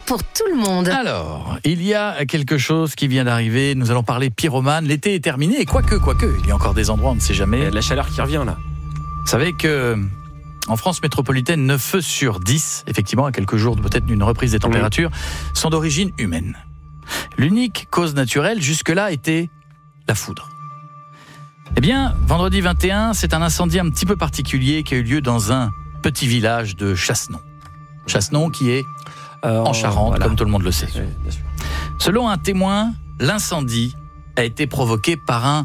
pour tout le monde. Alors, il y a quelque chose qui vient d'arriver. Nous allons parler pyromane. L'été est terminé et quoique, il y a encore des endroits, on ne sait jamais. Il y a de la chaleur qui revient là. Vous savez que en France métropolitaine, 9 feux sur 10, effectivement, à quelques jours peut-être d'une reprise des températures, sont d'origine humaine. L'unique cause naturelle jusque-là était la foudre. Eh bien, vendredi 21, c'est un incendie un petit peu particulier qui a eu lieu dans un petit village de Chassenon. Chassenon qui est en Charente, voilà, comme tout le monde le sait. Oui, bien sûr. Selon un témoin, l'incendie a été provoqué par un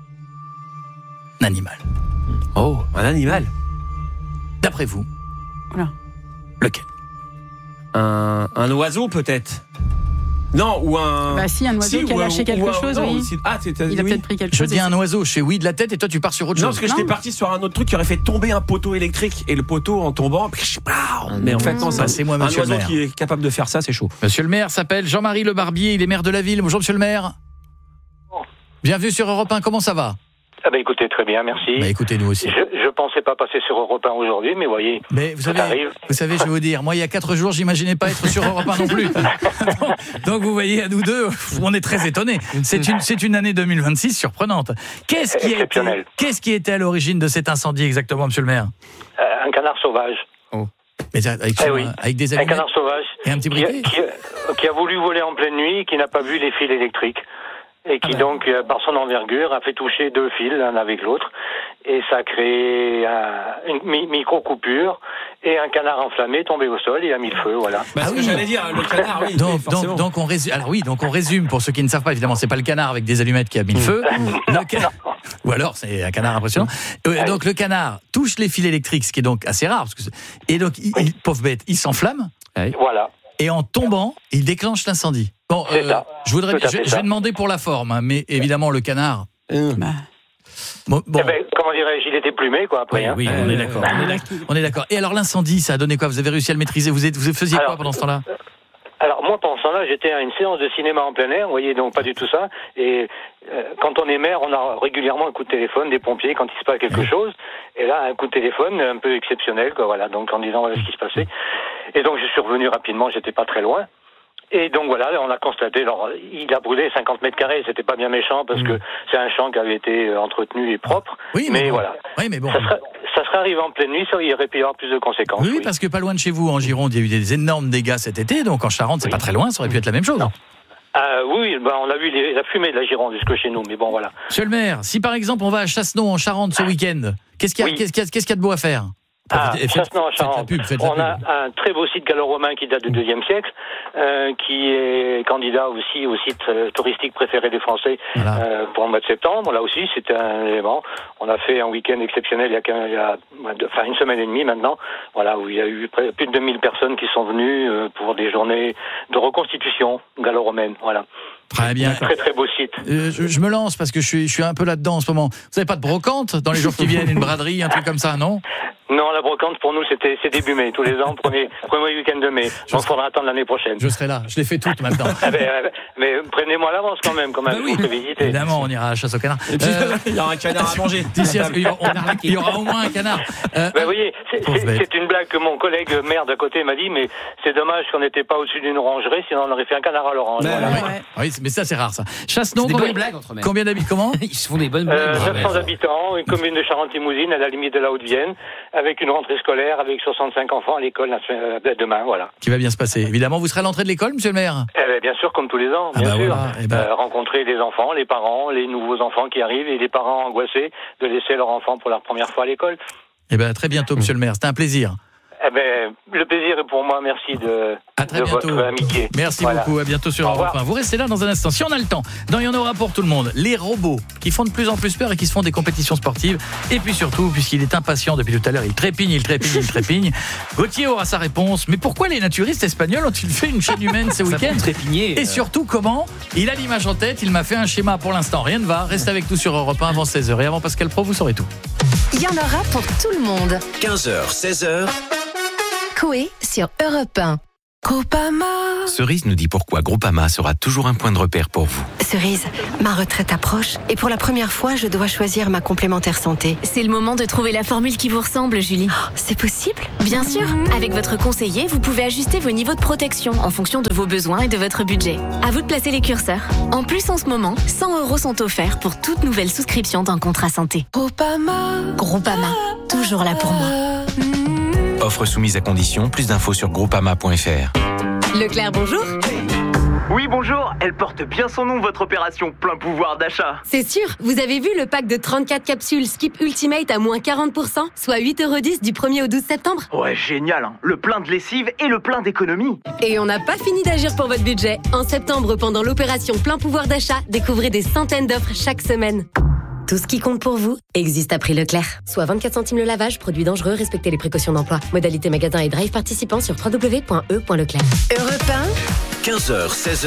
animal. Oh, un animal. D'après vous, Voilà. lequel ? Un oiseau peut-être. Non, ou un... Bah si, un oiseau qui a lâché quelque chose, oui. Il a peut-être pris quelque Je chose. dis un oiseau, je fais oui de la tête et toi tu pars sur autre Non, chose. parce que j'étais parti sur un autre truc qui aurait fait tomber un poteau électrique et le poteau en tombant, mais en fait non, c'est moi, un monsieur le oiseau maire. qui est capable de faire ça, c'est chaud. Monsieur le maire s'appelle Jean-Marie Le Barbier, il est maire de la ville. Bonjour monsieur le maire. Bienvenue sur Europe 1, comment ça va ? Ah ben écoutez, très bien, merci. Bah écoutez, nous aussi. Je pensais pas passer sur Europe 1 aujourd'hui, mais voyez, Mais vous ça savez, arrive. je vais vous dire, moi il y a 4 jours, j'imaginais pas être sur Europe 1 non plus. Donc vous voyez, à nous deux, on est très étonnés. C'est une année 2026 surprenante. Qu'est-ce qui était à l'origine de cet incendie exactement, monsieur le maire ? Un canard sauvage. Mais avec des Un allumettes canard sauvage et un petit briquet qui a voulu voler en pleine nuit, qui n'a pas vu les fils électriques. Et qui donc, par son envergure, a fait toucher 2 fils l'un avec l'autre. Et ça a créé une micro-coupure. Et un canard enflammé tombé au sol et a mis le feu, voilà. Bah, ce que j'allais dire, le canard, oui. forcément. Donc on résume. Alors oui, donc on résume pour ceux qui ne savent pas. Évidemment, c'est pas le canard avec des allumettes qui a mis le feu. Ou alors c'est un canard impressionnant. Donc le canard touche les fils électriques, ce qui est donc assez rare. Et donc, pauvre bête, il s'enflamme. Voilà. Et en tombant, il déclenche l'incendie. Bon, je vais demander pour la forme, hein, mais évidemment le canard. Bon. Eh ben, comment dirais-je, il était plumé, quoi, après. Oui, on est d'accord. On est d'accord. Et alors l'incendie, ça a donné quoi ? Vous avez réussi à le maîtriser ? Vous faisiez quoi pendant ce temps-là ? Alors moi, pendant ce temps-là, j'étais à une séance de cinéma en plein air, vous voyez, donc pas du tout ça. Et quand on est maire, on a régulièrement un coup de téléphone des pompiers quand il se passe quelque chose. Et là, un coup de téléphone un peu exceptionnel, quoi, voilà, donc en disant voilà ce qui se passait. Et donc je suis revenu rapidement, j'étais pas très loin. Et donc voilà, on a constaté, alors il a brûlé 50 mètres carrés, c'était pas bien méchant parce que c'est un champ qui avait été entretenu et propre. Oui, mais bon. voilà. Oui, mais bon. Ça serait arrivé en pleine nuit, ça il aurait pu y avoir plus de conséquences. Oui, parce que pas loin de chez vous, en Gironde, il y a eu des énormes dégâts cet été, donc en Charente, c'est pas très loin, ça aurait pu être la même chose. Non. Oui, on a vu la fumée de la Gironde jusque chez nous, mais bon voilà. Monsieur le maire, si par exemple on va à Chassenon en Charente ce week-end, qu'est-ce qu'il y a de beau à faire ? Chassenon en Charente. On a un très beau site gallo-romain qui date du IIe siècle, qui est candidat aussi au site touristique préféré des Français pour le mois de septembre. Là aussi, c'était un élément. On a fait un week-end exceptionnel il y a une semaine et demie maintenant, voilà, où il y a eu plus de 2000 personnes qui sont venues pour des journées de reconstitution gallo-romaine, voilà. Très bien. Très très beau site. Je me lance parce que je suis un peu là-dedans en ce moment. Vous n'avez pas de brocante dans les jours qui viennent, une braderie, un truc comme ça, non ? Non, la brocante pour nous c'est début mai, tous les ans, premier week-end de mai. Donc il faudra attendre l'année prochaine. Je serai là, je les fais toutes maintenant. Mais prévenez-moi à l'avance quand même, oui, pour visiter. Évidemment, on ira à la chasse au canard. Il y aura un canard à manger. Il y aura au moins un canard. Vous voyez, c'est une blague que mon collègue maire d'à côté m'a dit, mais c'est dommage qu'on n'était pas au-dessus d'une orangerie, sinon on aurait fait un canard à l'orange. Oui, mais ça c'est rare ça. Chassenon, combien d'habitants ? Comment ? Ils se font des bonnes blagues. 900 habitants, une commune de Charente-Limousine à la limite de la Haute-Vienne, avec une rentrée scolaire, avec 65 enfants à l'école demain, voilà. Qui va bien se passer. Évidemment, vous serez à l'entrée de l'école, monsieur le maire ? Bien sûr, comme tous les ans, bien sûr. Voilà, rencontrer les enfants, les parents, les nouveaux enfants qui arrivent et les parents angoissés de laisser leur enfant pour la première fois à l'école. Très bientôt, monsieur le maire. C'était un plaisir. Le plaisir est pour moi, merci de votre amitié. Merci beaucoup, à bientôt sur Europe 1. Vous restez là dans un instant, si on a le temps. Il y en aura pour tout le monde. Les robots qui font de plus en plus peur et qui se font des compétitions sportives. Et puis surtout, puisqu'il est impatient depuis tout à l'heure, il trépigne. Gauthier aura sa réponse. Mais pourquoi les naturistes espagnols ont-ils fait une chaîne humaine ce week-end ? Et surtout, comment ? Il a l'image en tête, il m'a fait un schéma pour l'instant. Rien ne va. Reste avec nous sur Europe 1 avant 16h. Et avant Pascal Pro, vous saurez tout. Il y en aura pour tout le monde. 15h, 16h. Coé sur Europe 1. Groupama. Cerise nous dit pourquoi Groupama sera toujours un point de repère pour vous. Cerise, ma retraite approche et pour la première fois, je dois choisir ma complémentaire santé. C'est le moment de trouver la formule qui vous ressemble, Julie. Oh, c'est possible ? Bien sûr. Avec votre conseiller, vous pouvez ajuster vos niveaux de protection en fonction de vos besoins et de votre budget. À vous de placer les curseurs. En plus, en ce moment, 100 € sont offerts pour toute nouvelle souscription d'un contrat santé. Groupama. Groupama, toujours là pour moi. Offre soumise à condition, plus d'infos sur groupama.fr. Leclerc, bonjour. Oui, bonjour. Elle porte bien son nom, votre opération plein pouvoir d'achat. C'est sûr. Vous avez vu le pack de 34 capsules Skip Ultimate à moins 40%, soit 8,10 € du 1er au 12 septembre. Ouais, génial, hein. Le plein de lessive et le plein d'économie. Et on n'a pas fini d'agir pour votre budget. En septembre, pendant l'opération plein pouvoir d'achat, découvrez des centaines d'offres chaque semaine. Tout ce qui compte pour vous existe à prix Leclerc. Soit 24 centimes le lavage, produit dangereux, respectez les précautions d'emploi. Modalité magasin et drive participants sur www.e.leclerc. Europe 1. 15h, 16h.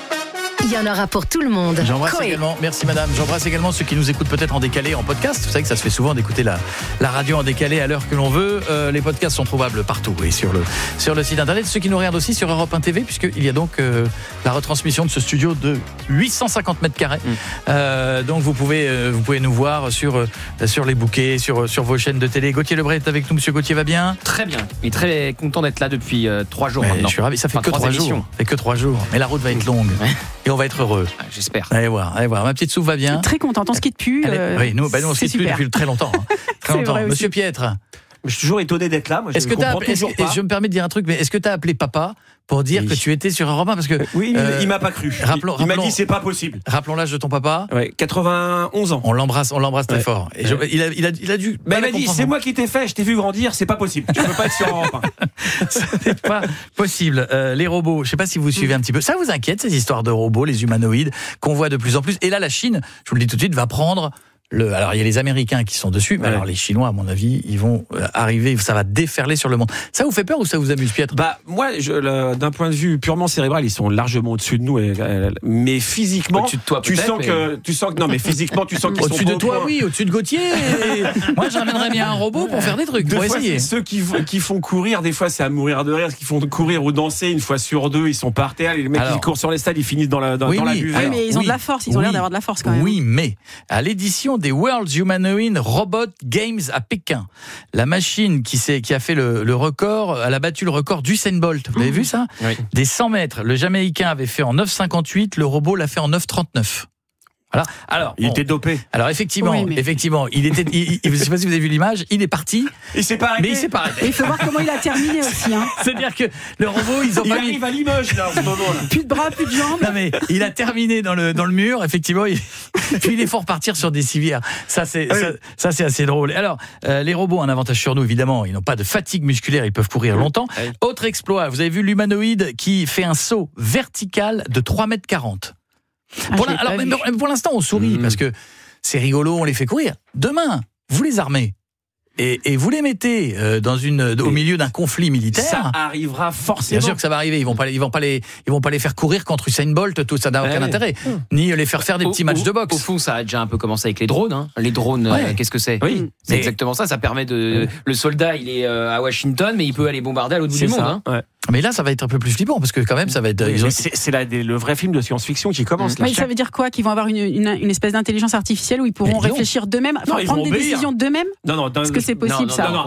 Il y en aura pour tout le monde. J'embrasse également, merci madame, j'embrasse également ceux qui nous écoutent peut-être en décalé, en podcast. Vous savez que ça se fait souvent d'écouter la radio en décalé à l'heure que l'on veut. Les podcasts sont trouvables partout et sur le site internet. Ceux qui nous regardent aussi sur Europe 1 TV, puisqu'il y a donc la retransmission de ce studio de 850 mètres carrés. Donc vous pouvez nous voir sur les bouquets, sur vos chaînes de télé. Gauthier Lebret est avec nous. Monsieur Gauthier va bien? Très bien. Il est très content d'être là depuis 3 jours maintenant. Je suis ravi, ça fait que 3 jours. Ça fait que 3 jours. Mais la route va être longue. Et on va être heureux. J'espère. Allez voir. Ma petite soupe va bien. Très contente. On se quitte plus. Oui, nous on se quitte plus depuis très longtemps. Très longtemps. Monsieur Pietre. Je suis toujours étonné d'être là. Moi, je me permets de dire un truc, mais est-ce que tu as appelé papa pour dire que tu étais sur Europe 1 parce que oui, il m'a pas cru. Il m'a dit c'est pas possible. Rappelons l'âge de ton papa. Ouais, 91 ans. On l'embrasse très fort. Et il a dû. Il m'a dit c'est moi qui t'ai fait, je t'ai vu grandir, c'est pas possible. Tu peux pas être sur Europe 1. Ce n'est pas possible. Les robots, je sais pas si vous suivez un petit peu. Ça vous inquiète ces histoires de robots, les humanoïdes qu'on voit de plus en plus. Et là, la Chine, je vous le dis tout de suite, va prendre. Alors il y a les Américains qui sont dessus, mais alors les Chinois, à mon avis, ils vont arriver, ça va déferler sur le monde. Ça vous fait peur ou ça vous amuse, Pietre? Moi, d'un point de vue purement cérébral, ils sont largement au-dessus de nous, mais physiquement, au-dessus de toi, tu sens que non, mais physiquement, tu sens qu'ils sont au-dessus de toi, oui, au-dessus de Gauthier. Moi, je ramènerais bien un robot pour faire des trucs, pour essayer. Ceux qui font courir, des fois, c'est à mourir de rire. Ceux qui font courir ou danser, une fois sur deux, ils sont par terre. Les mecs qui courent sur les stades, ils finissent dans la buvette. Oui, mais ils ont de la force. Ils ont l'air d'avoir de la force quand même. Oui, mais à l'édition des World Humanoid Robot Games à Pékin, la machine qui a fait le record, elle a battu le record d'Usain Bolt. Vous avez vu ça? Oui. Des 100 mètres. Le Jamaïcain avait fait en 9,58, le robot l'a fait en 9,39. Voilà. Alors, il était dopé. Alors effectivement, il était. Je sais pas si vous avez vu l'image. Il est parti. Il s'est pas arrêté. Mais il s'est pas arrêté. Il faut voir comment il a terminé aussi. Hein. C'est-à-dire que le robot, ils ont pas arrive à Limoges là en ce moment. Là. Plus de bras, plus de jambes. Non mais il a terminé dans le mur. Effectivement, puis il est fort repartir sur des civières. Ça c'est assez drôle. Alors les robots ont un avantage sur nous évidemment. Ils n'ont pas de fatigue musculaire. Ils peuvent courir longtemps. Autre exploit. Vous avez vu l'humanoïde qui fait un saut vertical de 3,40 m. Pour l'instant, on sourit parce que c'est rigolo, on les fait courir. Demain, vous les armez et vous les mettez au milieu d'un conflit militaire. Ça arrivera forcément. Bien sûr que ça va arriver. Ils vont pas les faire courir contre Usain Bolt. Tout ça n'a aucun intérêt. Ni les faire des petits matchs de boxe. Au fond, ça a déjà un peu commencé avec les drones. Hein. Les drones, qu'est-ce que c'est? Oui, c'est exactement ça. Ça permet de. Le soldat, il est à Washington, mais il peut aller bombarder à l'autre bout du monde. Hein. Mais là, ça va être un peu plus flippant parce que quand même, ça va être. C'est le vrai film de science-fiction qui commence. Mais ça veut dire quoi? Qu'ils vont avoir une espèce d'intelligence artificielle où ils pourront réfléchir d'eux-mêmes, prendre des décisions d'eux-mêmes? Non. Est-ce que c'est possible ça? Non,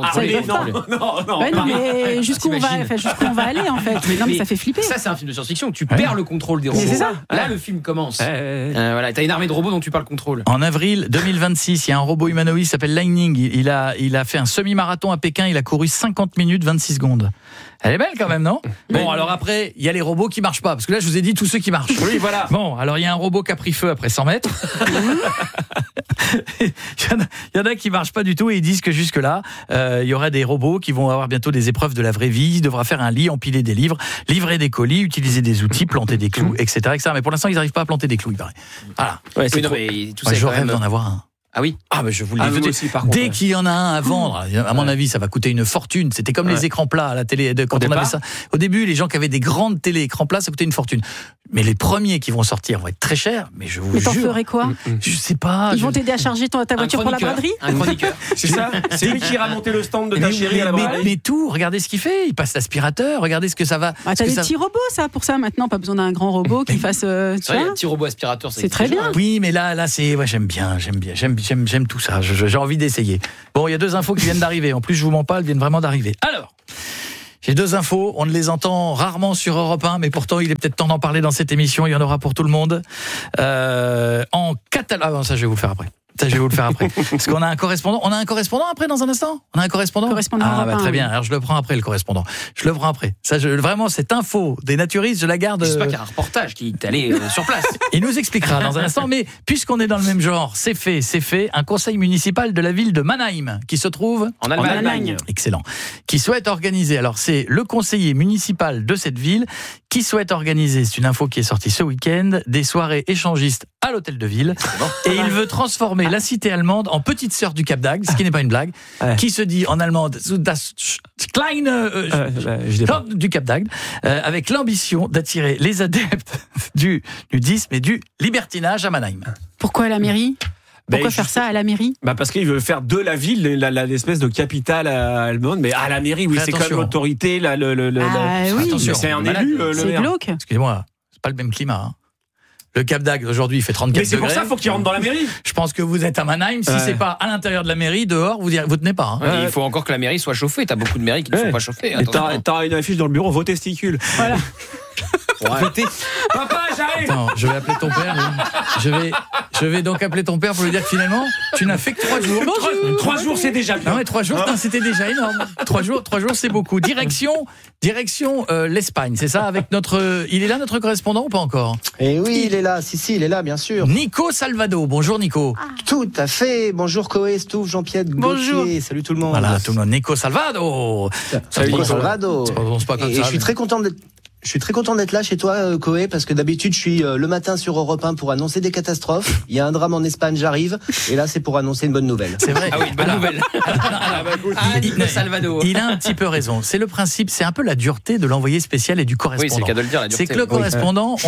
mais jusqu'où on va aller en fait? Non, mais ça fait flipper. Ça, c'est un film de science-fiction. Tu perds le contrôle des robots. C'est ça. Là, le film commence. Voilà, t'as une armée de robots dont tu perds le contrôle. En avril 2026, il y a un robot humanoïde qui s'appelle Lightning. Il a fait un semi-marathon à Pékin. Il a couru 50 minutes 26 secondes. Elle est belle quand même, non? Bon, alors après, il y a les robots qui marchent pas. Parce que là, je vous ai dit tous ceux qui marchent. Oui, voilà. Bon, alors il y a un robot qui a pris feu après 100 mètres. Il y en a qui marchent pas du tout et ils disent que jusque-là, il y aura des robots qui vont avoir bientôt des épreuves de la vraie vie. Il devra faire un lit, empiler des livres, livrer des colis, utiliser des outils, planter des clous, etc. Mais pour l'instant, ils n'arrivent pas à planter des clous, il paraît. Voilà. Ouais, je rêve d'en avoir un. Ah oui. Ah mais je vous le dis. Dès qu'il y en a un à vendre, à mon avis, ça va coûter une fortune. C'était comme les écrans plats à la télé quand on avait ça. Au début, les gens qui avaient des grandes télé écrans plats, ça coûtait une fortune. Mais les premiers qui vont sortir vont être très chers, mais je vous jure. Mais t'en ferais quoi? Je sais pas. Ils vont t'aider à charger ta voiture pour la braderie? Un chroniqueur. C'est ça? C'est lui qui ira monter le stand de ta chérie à la braderie. Mais tout, regardez ce qu'il fait. Il passe l'aspirateur, regardez ce que ça va. T'as des petits robots, ça, pour ça, maintenant. Pas besoin d'un grand robot qui fasse. Un petit robot aspirateur, c'est très bien. Oui, mais là, c'est. Ouais, j'aime tout ça. J'ai envie d'essayer. Bon, il y a 2 infos qui viennent d'arriver. En plus, je vous mens pas, elles viennent vraiment d'arriver. Alors. J'ai 2 infos, on ne les entend rarement sur Europe 1, mais pourtant il est peut-être temps d'en parler dans cette émission, il y en aura pour tout le monde. En Catalogne, ça je vais vous le faire après. Parce qu'on a un correspondant. On a un correspondant après dans un instant. On a un correspondant. Très bien. Alors je le prends après le correspondant. Ça, vraiment cette info des naturistes, je la garde. J'espère qu'il y a un reportage qui est allé sur place. Il nous expliquera dans un instant. Mais puisqu'on est dans le même genre, c'est fait. Un conseil municipal de la ville de Mannheim qui se trouve en Allemagne. Excellent. Qui souhaite organiser. Alors c'est le conseiller municipal de cette ville qui souhaite organiser. C'est une info qui est sortie ce week-end. Des soirées échangistes à l'hôtel de ville. Et il veut transformer la cité allemande en petite sœur du Cap d'Agde, ce qui n'est pas une blague, qui se dit en allemand das kleine du Cap d'Agde, avec l'ambition d'attirer les adeptes du nudisme et du libertinage à Mannheim. Pourquoi à la mairie? Pourquoi faire ça à la mairie? Parce qu'il veut faire de la ville l'espèce de capitale allemande, mais à la mairie, oui, c'est quand même l'autorité, oui. Attention, c'est un élu, le c'est maire. glauque. Excusez-moi, c'est pas le même climat. Hein. Le Cap d'Agde aujourd'hui il fait 34 degrés. Mais c'est pour ça qu'il faut qu'il rentre dans la mairie. Je pense que vous êtes à Mannheim. Si c'est pas à l'intérieur de la mairie, dehors, vous tenez pas. Hein. Il faut encore que la mairie soit chauffée. T'as beaucoup de mairies qui ne sont pas chauffées. T'as une affiche dans le bureau, vos testicules. Voilà. Papa, j'arrive. Attends, je vais appeler ton père. Je vais donc appeler ton père pour lui dire que finalement, tu n'as fait que 3 jours. 3 jours, c'est déjà bien. Non, mais 3 jours, c'était déjà énorme. 3 jours, c'est beaucoup. Direction l'Espagne, c'est ça, avec il est là, notre correspondant, ou pas encore? Eh oui, il est là. Si, il est là, bien sûr. Nico Salvado. Bonjour, Nico. Tout à fait. Bonjour, Coé, Stouff, Jean-Pierre, Gauthier. Salut tout le monde. Voilà, tout le monde. Nico Salvado. Salut, Nico Salvado. Je suis très content d'être là chez toi, Coé, parce que d'habitude, je suis le matin sur Europe 1 pour annoncer des catastrophes. Il y a un drame en Espagne, j'arrive. Et là, c'est pour annoncer une bonne nouvelle. C'est vrai. Ah oui, une bonne nouvelle. Nico Salvado. Il a un petit peu raison. C'est le principe, c'est un peu la dureté de l'envoyé spécial et du correspondant. Oui, c'est le cas de le dire, la dureté. C'est que le correspondant,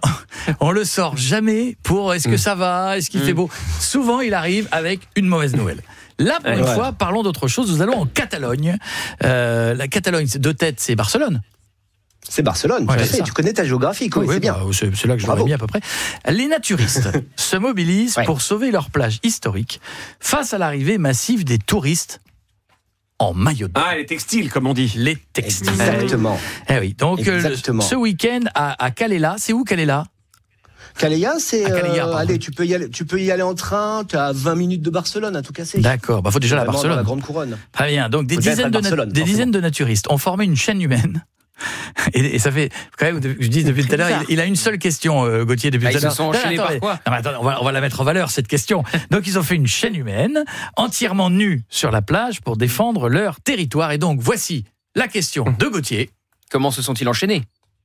on le sort jamais pour est-ce que ça va, est-ce qu'il fait beau. Souvent, il arrive avec une mauvaise nouvelle. Là, pour une fois, parlons d'autre chose. Nous allons en Catalogne. La Catalogne, de tête, c'est Barcelone. C'est Barcelone, tout à fait. Tu connais ta géographie, quoi. C'est bien. C'est là que je l'aurais mis à peu près. Les naturistes se mobilisent pour sauver leur plage historique face à l'arrivée massive des touristes en maillot de bain. Les textiles, comme on dit. Les textiles. Exactement. Oui. Donc, ce week-end à Calella, c'est où Calella? Calella, c'est allez, tu peux y aller en train, tu as 20 minutes de Barcelone à tout casser. D'accord, faut déjà la Barcelone. Dans la grande couronne. Très bien. Donc des dizaines de naturistes ont formé une chaîne humaine. Et ça fait quand même, je dis depuis tout à l'heure, il a une seule question, Gauthier, depuis tout à l'heure. Ils se sont enchaînés par quoi? Non, mais attends, on va la mettre en valeur cette question. Donc ils ont fait une chaîne humaine entièrement nue sur la plage pour défendre leur territoire. Et donc voici la question de Gauthier. Comment se sont-ils enchaînés?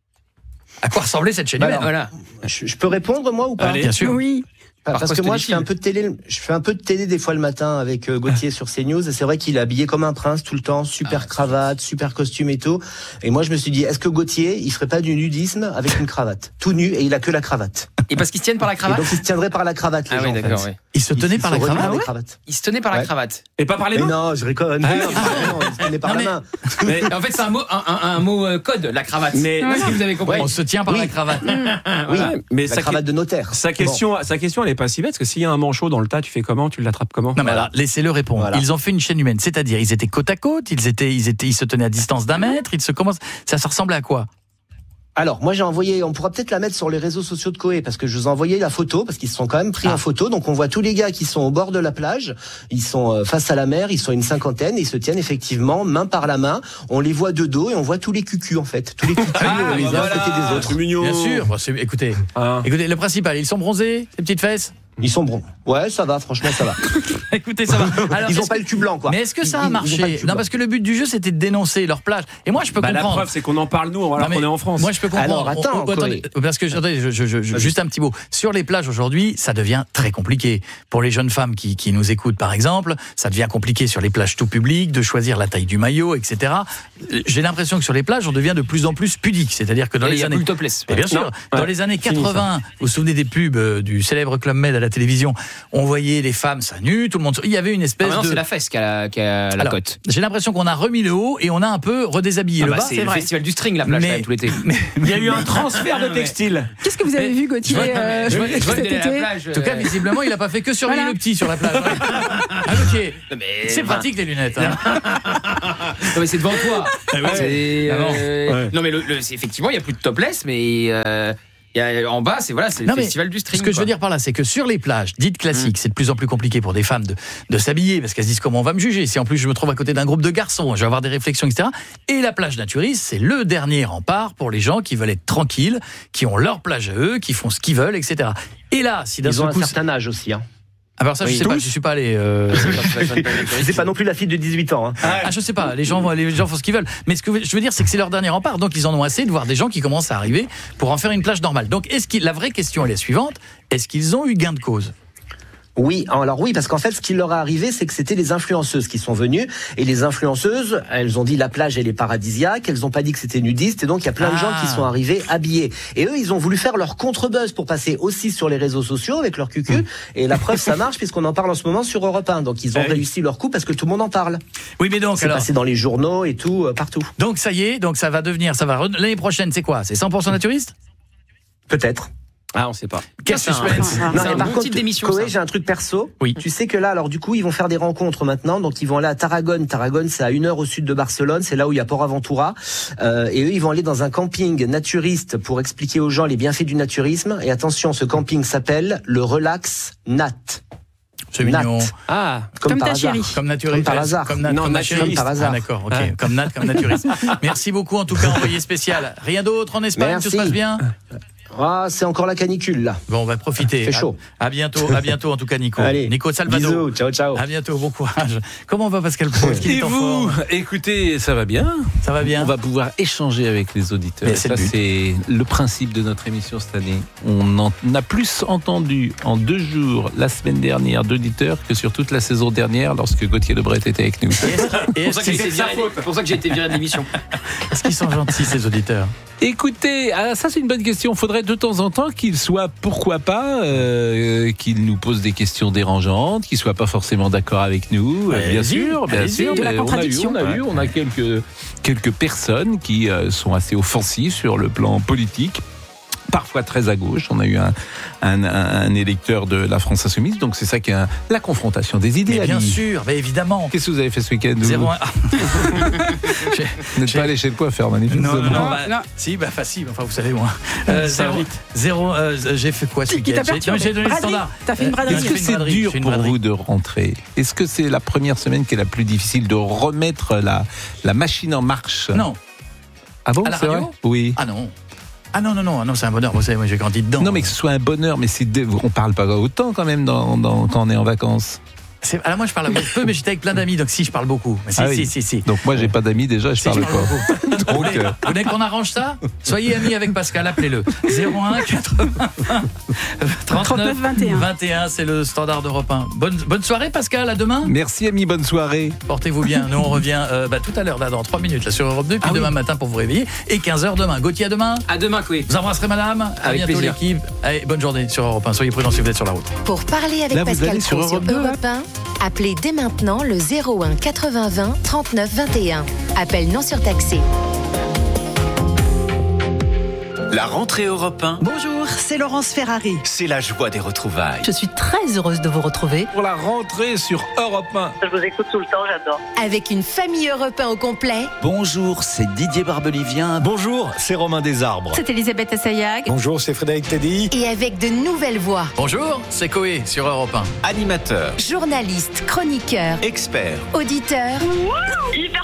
À quoi ressemblait cette chaîne humaine? Voilà. Je peux répondre moi ou pas? Allez, bien sûr. Oui. Parce que moi, je fais un peu de télé des fois le matin avec Gauthier sur CNews. Et c'est vrai qu'il est habillé comme un prince tout le temps, super cravate, super costume et tout. Et moi, je me suis dit, est-ce que Gauthier, il ferait pas du nudisme avec une cravate, tout nu, et il a que la cravate. Et parce qu'ils se tiennent par la cravate. Et donc, il se tiendrait par la cravate. Les gens, oui, d'accord. en fait. Oui. Ils se tenaient par la cravate. Ils se tenaient par la cravate. Et pas par les mains. Non, je rigole. Non, ils se tenaient par la main. Mais en fait, c'est un mot code, la cravate. Mais est-ce que vous avez compris? On se tient par la cravate. Oui, mais la cravate de notaire. Sa question, elle est pas si bête, parce que s'il y a un manchot dans le tas, tu fais comment? Tu l'attrapes comment? Non, mais alors, laissez-le répondre. Voilà. Ils ont fait une chaîne humaine, c'est-à-dire ils étaient côte à côte, ils se tenaient à distance d'1 mètre, ça ressemblait à quoi? Alors, moi, j'ai envoyé, on pourra peut-être la mettre sur les réseaux sociaux de Coé, parce que je vous ai envoyé la photo, parce qu'ils se sont quand même pris en photo. Donc, on voit tous les gars qui sont au bord de la plage. Ils sont face à la mer, ils sont une cinquantaine, et ils se tiennent effectivement main par la main. On les voit de dos et on voit tous les cucus, en fait. Tous les cucus, les uns à côté des autres. C'est mignon. Bien sûr. Bon, écoutez, le principal, ils sont bronzés, les petites fesses? Ils sont bons. Ouais, ça va, franchement, ça va. Écoutez, ça va. Alors, ils n'ont pas le tube blanc, quoi. Mais est-ce que ça a marché ? Non, parce que le but du jeu, c'était de dénoncer leur plage. Et moi, je peux comprendre. La preuve, c'est qu'on en parle, nous, alors qu'on est en France. Moi, je peux comprendre. Alors, attends, attendez, parce que, juste un petit mot. Sur les plages, aujourd'hui, ça devient très compliqué. Pour les jeunes femmes qui nous écoutent, par exemple, ça devient compliqué sur les plages tout publiques, de choisir la taille du maillot, etc. J'ai l'impression que sur les plages, on devient de plus en plus pudique. C'est-à-dire que dans les années... Et bien sûr, dans les années 80, vous vous souvenez des pubs du célèbre Club Med à la télévision, on voyait les femmes seins nus, tout le monde. Il y avait une espèce de. C'est la fesse qui a la cote. J'ai l'impression qu'on a remis le haut et on a un peu redéshabillé le bas. C'est le festival du string, la plage, quand même, tout l'été. Il y a eu un transfert de textile. Qu'est-ce que vous avez vu, Gauthier, cet été ? En tout cas, visiblement, il n'a pas fait que surveiller le petit sur la plage. Gauthier, c'est pratique les lunettes. Non, mais c'est devant toi. Non, mais effectivement, il n'y a plus de topless, mais. En bas, c'est le festival du string. Ce que je veux dire par là, c'est que sur les plages dites classiques, c'est de plus en plus compliqué pour des femmes de s'habiller, parce qu'elles se disent comment on va me juger. Si en plus je me trouve à côté d'un groupe de garçons, je vais avoir des réflexions, etc. Et la plage naturiste, c'est le dernier rempart pour les gens qui veulent être tranquilles, qui ont leur plage à eux, qui font ce qu'ils veulent, etc. Et là, si d'un Ils ont coup, un certain âge aussi, hein. Alors ça, je sais pas, je suis pas allé. C'est pas non plus la fille de 18 ans. Hein. Je sais pas. Les gens font ce qu'ils veulent. Mais ce que je veux dire, c'est que c'est leur dernier rempart. Donc ils en ont assez de voir des gens qui commencent à arriver pour en faire une plage normale. Donc la vraie question est la suivante : est-ce qu'ils ont eu gain de cause ? Oui, alors oui, parce qu'en fait, ce qui leur est arrivé, c'est que c'était les influenceuses qui sont venues, et les influenceuses, elles ont dit la plage elle est paradisiaque, elles ont pas dit que c'était nudiste, et donc il y a plein de gens qui sont arrivés habillés. Et eux, ils ont voulu faire leur contre-buzz pour passer aussi sur les réseaux sociaux avec leur cucu, et la preuve, ça marche puisqu'on en parle en ce moment sur Europe 1. Donc ils ont réussi leur coup parce que tout le monde en parle. Oui, mais donc c'est passé dans les journaux et tout, partout. Donc ça y est, donc ça va l'année prochaine, c'est quoi ? C'est 100% naturiste ? Peut-être. Ah, on sait pas. Quel suspense. Non, et par contre, Koé, j'ai un truc perso. Oui. Tu sais que là, alors du coup, ils vont faire des rencontres maintenant. Donc, ils vont aller à Tarragone. Tarragone, c'est à 1 heure au sud de Barcelone. C'est là où il y a Port Aventura. Et eux, ils vont aller dans un camping naturiste pour expliquer aux gens les bienfaits du naturisme. Et attention, ce camping s'appelle le Relax Nat. C'est mignon. Ah, comme ta chérie. Comme naturiste. Comme par hasard. Comme Nat, non, comme naturiste. Par hasard. Ah, d'accord, ok. Comme Nat, comme naturiste. Merci beaucoup, en tout cas, envoyé spécial. Rien d'autre en Espagne, Merci. tout se passe bien ? Ah, c'est encore la canicule, là. Bon, on va profiter. C'est chaud. À bientôt, en tout cas, Nico. Allez, Nico Salvador. Bisous, ciao. À bientôt, bon courage. Comment va Pascal Pro ? Et vous ? Écoutez, ça va bien. Ça va bien. On va pouvoir échanger avec les auditeurs. Et ça, c'est le principe de notre émission cette année. On en a plus entendu en 2 jours, la semaine dernière, d'auditeurs que sur toute la saison dernière, lorsque Gauthier Lebret était avec nous. C'est pour ça que j'ai été viré de l'émission. Est-ce qu'ils sont gentils, ces auditeurs ? Écoutez, ça c'est une bonne question. Il faudrait de temps en temps qu'ils soient, pourquoi pas, qu'ils nous posent des questions dérangeantes, qu'ils soient pas forcément d'accord avec nous. Bien sûr. De la contradiction. On a quelques personnes qui sont assez offensives sur le plan politique. Parfois très à gauche. On a eu un électeur de la France Insoumise, donc c'est ça qui est la confrontation des idées. Mais bien sûr, mais évidemment. Qu'est-ce que vous avez fait ce week-end ? 0-1. Vous n'êtes pas allé chez le coiffeur, manifestement. Non. Si, facile. Enfin, vous savez moi. 0. J'ai fait quoi ce week-end ? J'ai donné le standard. T'as fait une braderie. Est-ce que c'est dur pour vous de rentrer ? Est-ce que c'est la première semaine qui est la plus difficile de remettre la machine en marche ? Non. Ah bon, c'est vrai ? Oui. Ah non. Ah non, c'est un bonheur. Vous savez, moi j'ai grandi dedans. Non, mais que ce soit un bonheur, mais on parle pas autant quand même quand on est en vacances. Alors moi je parle un peu, mais j'étais avec plein d'amis, donc si je parle beaucoup. Mais si. Donc moi j'ai pas d'amis déjà, je parle pas. Vous voulez qu'on arrange ça ? Soyez amis avec Pascal, appelez-le. 01 80 39 21, c'est le standard d'Europe 1. Bonne soirée Pascal, à demain. Merci ami, bonne soirée. Portez-vous bien. Nous on revient tout à l'heure, là, dans 3 minutes, là, sur Europe 2, puis demain matin pour vous réveiller. Et 15h demain. Gauthier, à demain. À demain, Coué. Vous embrasserez madame. À bientôt plaisir. L'équipe. Allez, bonne journée sur Europe 1. Soyez prudents si vous êtes sur la route. Pour parler avec là, Pascal sur Pro Europe 2, Europe 1, appelez dès maintenant le 01 80 20 39 21. Appel non surtaxé. La rentrée Europe 1. Bonjour, c'est Laurence Ferrari. C'est la joie des retrouvailles. Je suis très heureuse de vous retrouver. Pour la rentrée sur Europe 1. Je vous écoute tout le temps, j'adore. Avec une famille Europe 1 au complet. Bonjour, c'est Didier Barbelivien. Bonjour, c'est Romain Desarbres. C'est Elisabeth Assayag. Bonjour, c'est Frédéric Teddy. Et avec de nouvelles voix. Bonjour, c'est Coé sur Europe 1. Animateur. Journaliste, chroniqueur. Expert. Auditeur. Wow, hyper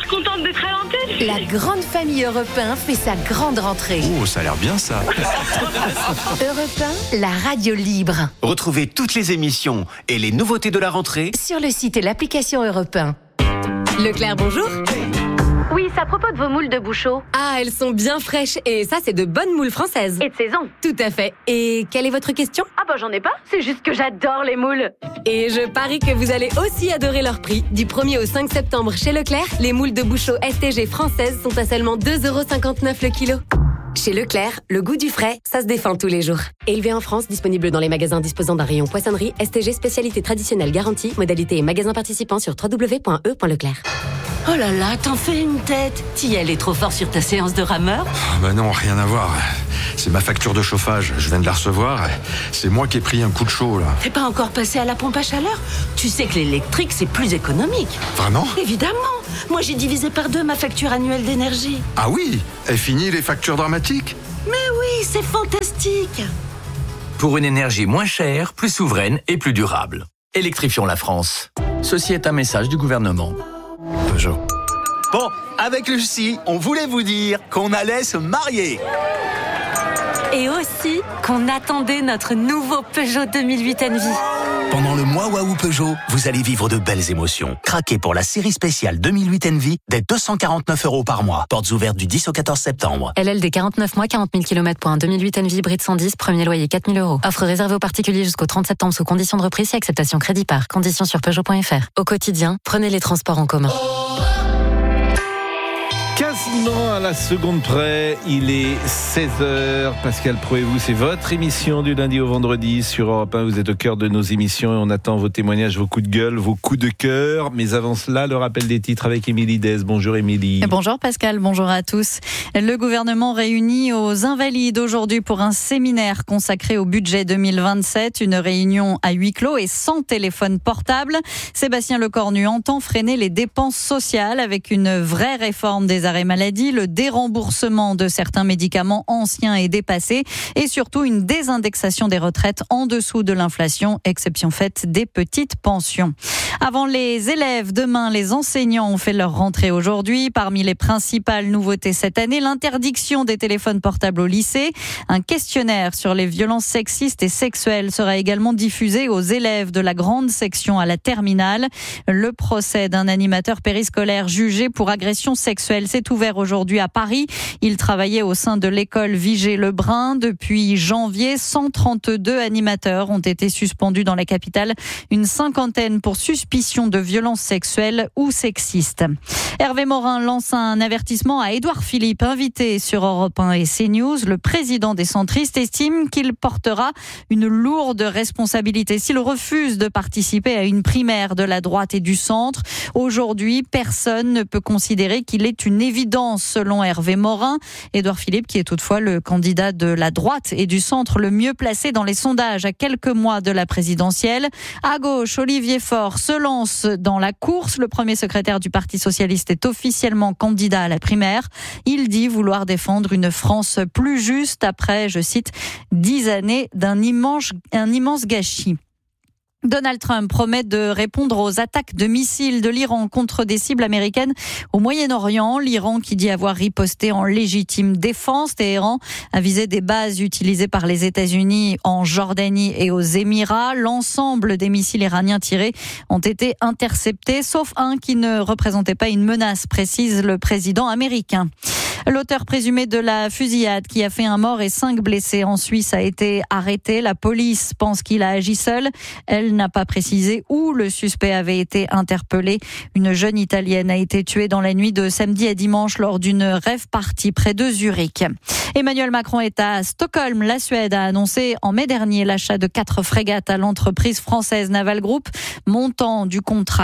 contente d'être à l'antenne. La grande famille Europe 1 fait sa grande rentrée. Oh, ça a l'air bien ça. Europe 1, la radio libre. Retrouvez toutes les émissions et les nouveautés de la rentrée sur le site et l'application Europe 1. Leclerc, bonjour. Oui, c'est à propos de vos moules de Bouchot. Ah, elles sont bien fraîches. Et ça, c'est de bonnes moules françaises. Et de saison. Tout à fait. Et quelle est votre question? Ah bah j'en ai pas, c'est juste que j'adore les moules. Et je parie que vous allez aussi adorer leur prix. Du 1er au 5 septembre chez Leclerc, les moules de Bouchot STG françaises sont à seulement 2,59€ le kilo. Chez Leclerc, le goût du frais, ça se défend tous les jours. Élevé en France, disponible dans les magasins disposant d'un rayon poissonnerie, STG spécialité traditionnelle garantie, modalité et magasins participants sur www.e.leclerc. Oh là là, t'en fais une tête. T'y allais trop fort sur ta séance de rameur? Bah non, rien à voir. C'est ma facture de chauffage, je viens de la recevoir. C'est moi qui ai pris un coup de chaud là. T'es pas encore passé à la pompe à chaleur? Tu sais que l'électrique c'est plus économique. Vraiment? Évidemment. Moi j'ai divisé par 2 ma facture annuelle d'énergie. Ah oui? Est fini les factures dramatiques? Mais oui, c'est fantastique. Pour une énergie moins chère, plus souveraine et plus durable. Électrifions la France. Ceci est un message du gouvernement. Peugeot. Bon, avec Lucie, on voulait vous dire qu'on allait se marier. Et aussi qu'on attendait notre nouveau Peugeot 2008 Envy. Pendant le mois Waouh Peugeot, vous allez vivre de belles émotions. Craquez pour la série spéciale 2008 Envy dès 249€ par mois. Portes ouvertes du 10 au 14 septembre. LLD 49 mois, 40 000 km pour un 2008 Envy hybride 110, premier loyer 4 000 €. Offre réservée aux particuliers jusqu'au 30 septembre sous conditions de reprise et acceptation crédit par. Conditions sur Peugeot.fr. Au quotidien, prenez les transports en commun. Quasiment à la seconde près, il est 16h. Pascal Pro et vous, c'est votre émission du lundi au vendredi sur Europe 1. Vous êtes au cœur de nos émissions et on attend vos témoignages, vos coups de gueule, vos coups de cœur. Mais avant cela, le rappel des titres avec Émilie Dez. Bonjour Émilie. Bonjour Pascal, bonjour à tous. Le gouvernement réunit aux Invalides aujourd'hui pour un séminaire consacré au budget 2027. Une réunion à huis clos et sans téléphone portable. Sébastien Lecornu entend freiner les dépenses sociales avec une vraie réforme des arrêts maladie, le déremboursement de certains médicaments anciens et dépassés et surtout une désindexation des retraites en dessous de l'inflation, exception faite des petites pensions. Avant les élèves, demain, les enseignants ont fait leur rentrée aujourd'hui. Parmi les principales nouveautés cette année, l'interdiction des téléphones portables au lycée. Un questionnaire sur les violences sexistes et sexuelles sera également diffusé aux élèves de la grande section à la terminale. Le procès d'un animateur périscolaire jugé pour agression sexuelle s'est ouvert aujourd'hui à Paris. Il travaillait au sein de l'école Vigée-Lebrun. Depuis janvier, 132 animateurs ont été suspendus dans la capitale, une cinquantaine pour suspicion de violences sexuelles ou sexistes. Hervé Morin lance un avertissement à Édouard Philippe, invité sur Europe 1 et CNews. Le président des centristes estime qu'il portera une lourde responsabilité s'il refuse de participer à une primaire de la droite et du centre. Aujourd'hui, personne ne peut considérer qu'il est une évidence selon Hervé Morin. Édouard Philippe, qui est toutefois le candidat de la droite et du centre le mieux placé dans les sondages à quelques mois de la présidentielle. À gauche, Olivier Faure se lance dans la course. Le premier secrétaire du Parti socialiste est officiellement candidat à la primaire. Il dit vouloir défendre une France plus juste après, je cite, 10 années d'un immense gâchis. Donald Trump promet de répondre aux attaques de missiles de l'Iran contre des cibles américaines au Moyen-Orient. L'Iran qui dit avoir riposté en légitime défense. Téhéran a visé des bases utilisées par les États-Unis en Jordanie et aux Émirats. L'ensemble des missiles iraniens tirés ont été interceptés, sauf un qui ne représentait pas une menace, précise le président américain. L'auteur présumé de la fusillade qui a fait un mort et 5 blessés en Suisse a été arrêté. La police pense qu'il a agi seul. Elle n'a pas précisé où le suspect avait été interpellé. Une jeune Italienne a été tuée dans la nuit de samedi à dimanche lors d'une rave party près de Zurich. Emmanuel Macron est à Stockholm. La Suède a annoncé en mai dernier l'achat de 4 frégates à l'entreprise française Naval Group. Montant du contrat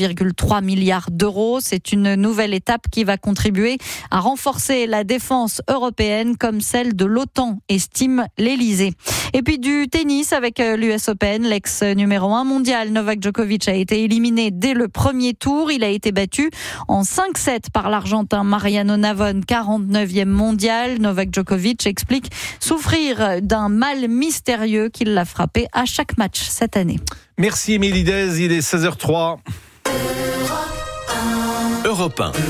4,3 milliards d'euros. C'est une nouvelle étape qui va contribuer à renforcer la défense européenne comme celle de l'OTAN, estime l'Elysée. Et puis du tennis avec l'US Open, l'ex numéro 1 mondial Novak Djokovic a été éliminé dès le premier tour. Il a été battu en 5-7 par l'Argentin Mariano Navone, 49e mondial. Novak Djokovic explique souffrir d'un mal mystérieux qui l'a frappé à chaque match cette année. Merci Émilie Dez, il est 16h03. Europe 1.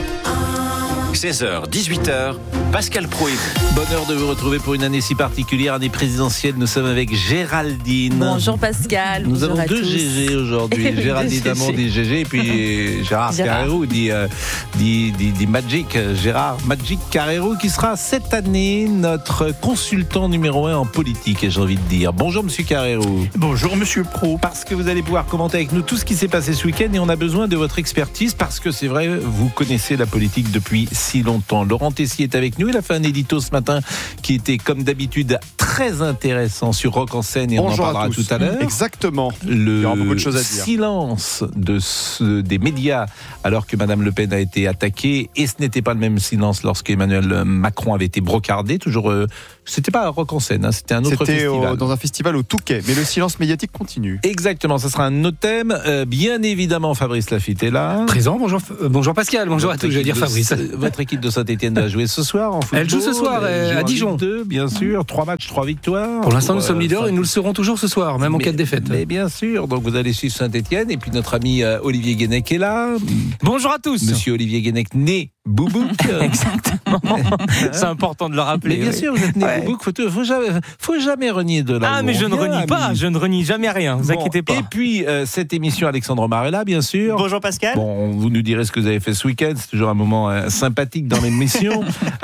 16h, 18h, Pascal Pro et vous. Bonheur de vous retrouver pour une année si particulière, année présidentielle. Nous sommes avec Géraldine. Bonjour Pascal. Nous bonjour avons deux tous. GG aujourd'hui. Géraldine Damon dit GG et puis Gérard Carrérou dit Magic. Gérard Magic Carrérou qui sera cette année notre consultant numéro 1 en politique, et j'ai envie de dire. Bonjour Monsieur Carrérou. Bonjour Monsieur Pro. Parce que vous allez pouvoir commenter avec nous tout ce qui s'est passé ce week-end et on a besoin de votre expertise parce que c'est vrai, vous connaissez la politique depuis si longtemps. Laurent Tessier est avec nous. Il a fait un édito ce matin qui était comme d'habitude très intéressant sur Rock en scène et bonjour, on en parlera tout à l'heure. Exactement. Il y aura beaucoup de choses à dire. Silence des médias alors que Madame Le Pen a été attaquée, et ce n'était pas le même silence lorsque Emmanuel Macron avait été brocardé. Toujours, c'était pas à Rock en scène, hein, c'était un autre festival. C'était dans un festival au Touquet, mais le silence médiatique continue. Exactement, ça sera un autre thème. Bien évidemment, Fabrice Laffitte est là. Présent, bonjour Pascal, bonjour à tous, je vais dire Fabrice. Votre équipe de Saint-Etienne va jouer ce soir en football. Elle joue ce soir à Dijon. 2, bien sûr, 3 matchs, 3 victoires. Pour l'instant, nous sommes leaders et nous le serons toujours ce soir, même en cas de défaite. Mais bien sûr, donc vous allez suivre Saint-Etienne, et puis notre ami Olivier Guénec est là. Bonjour à tous. Monsieur Olivier Guénec, né Boubouk. Exactement. C'est important de le rappeler. Mais bien sûr, vous êtes né Boubouk, faut jamais renier de là. Ah, mais je ne renie pas, je ne renie jamais rien, vous inquiétez pas. Et puis, cette émission, Alexandre Omar est là, bien sûr. Bonjour Pascal. Bon, vous nous direz ce que vous avez fait ce week-end, c'est toujours un moment sympathique dans l'émission,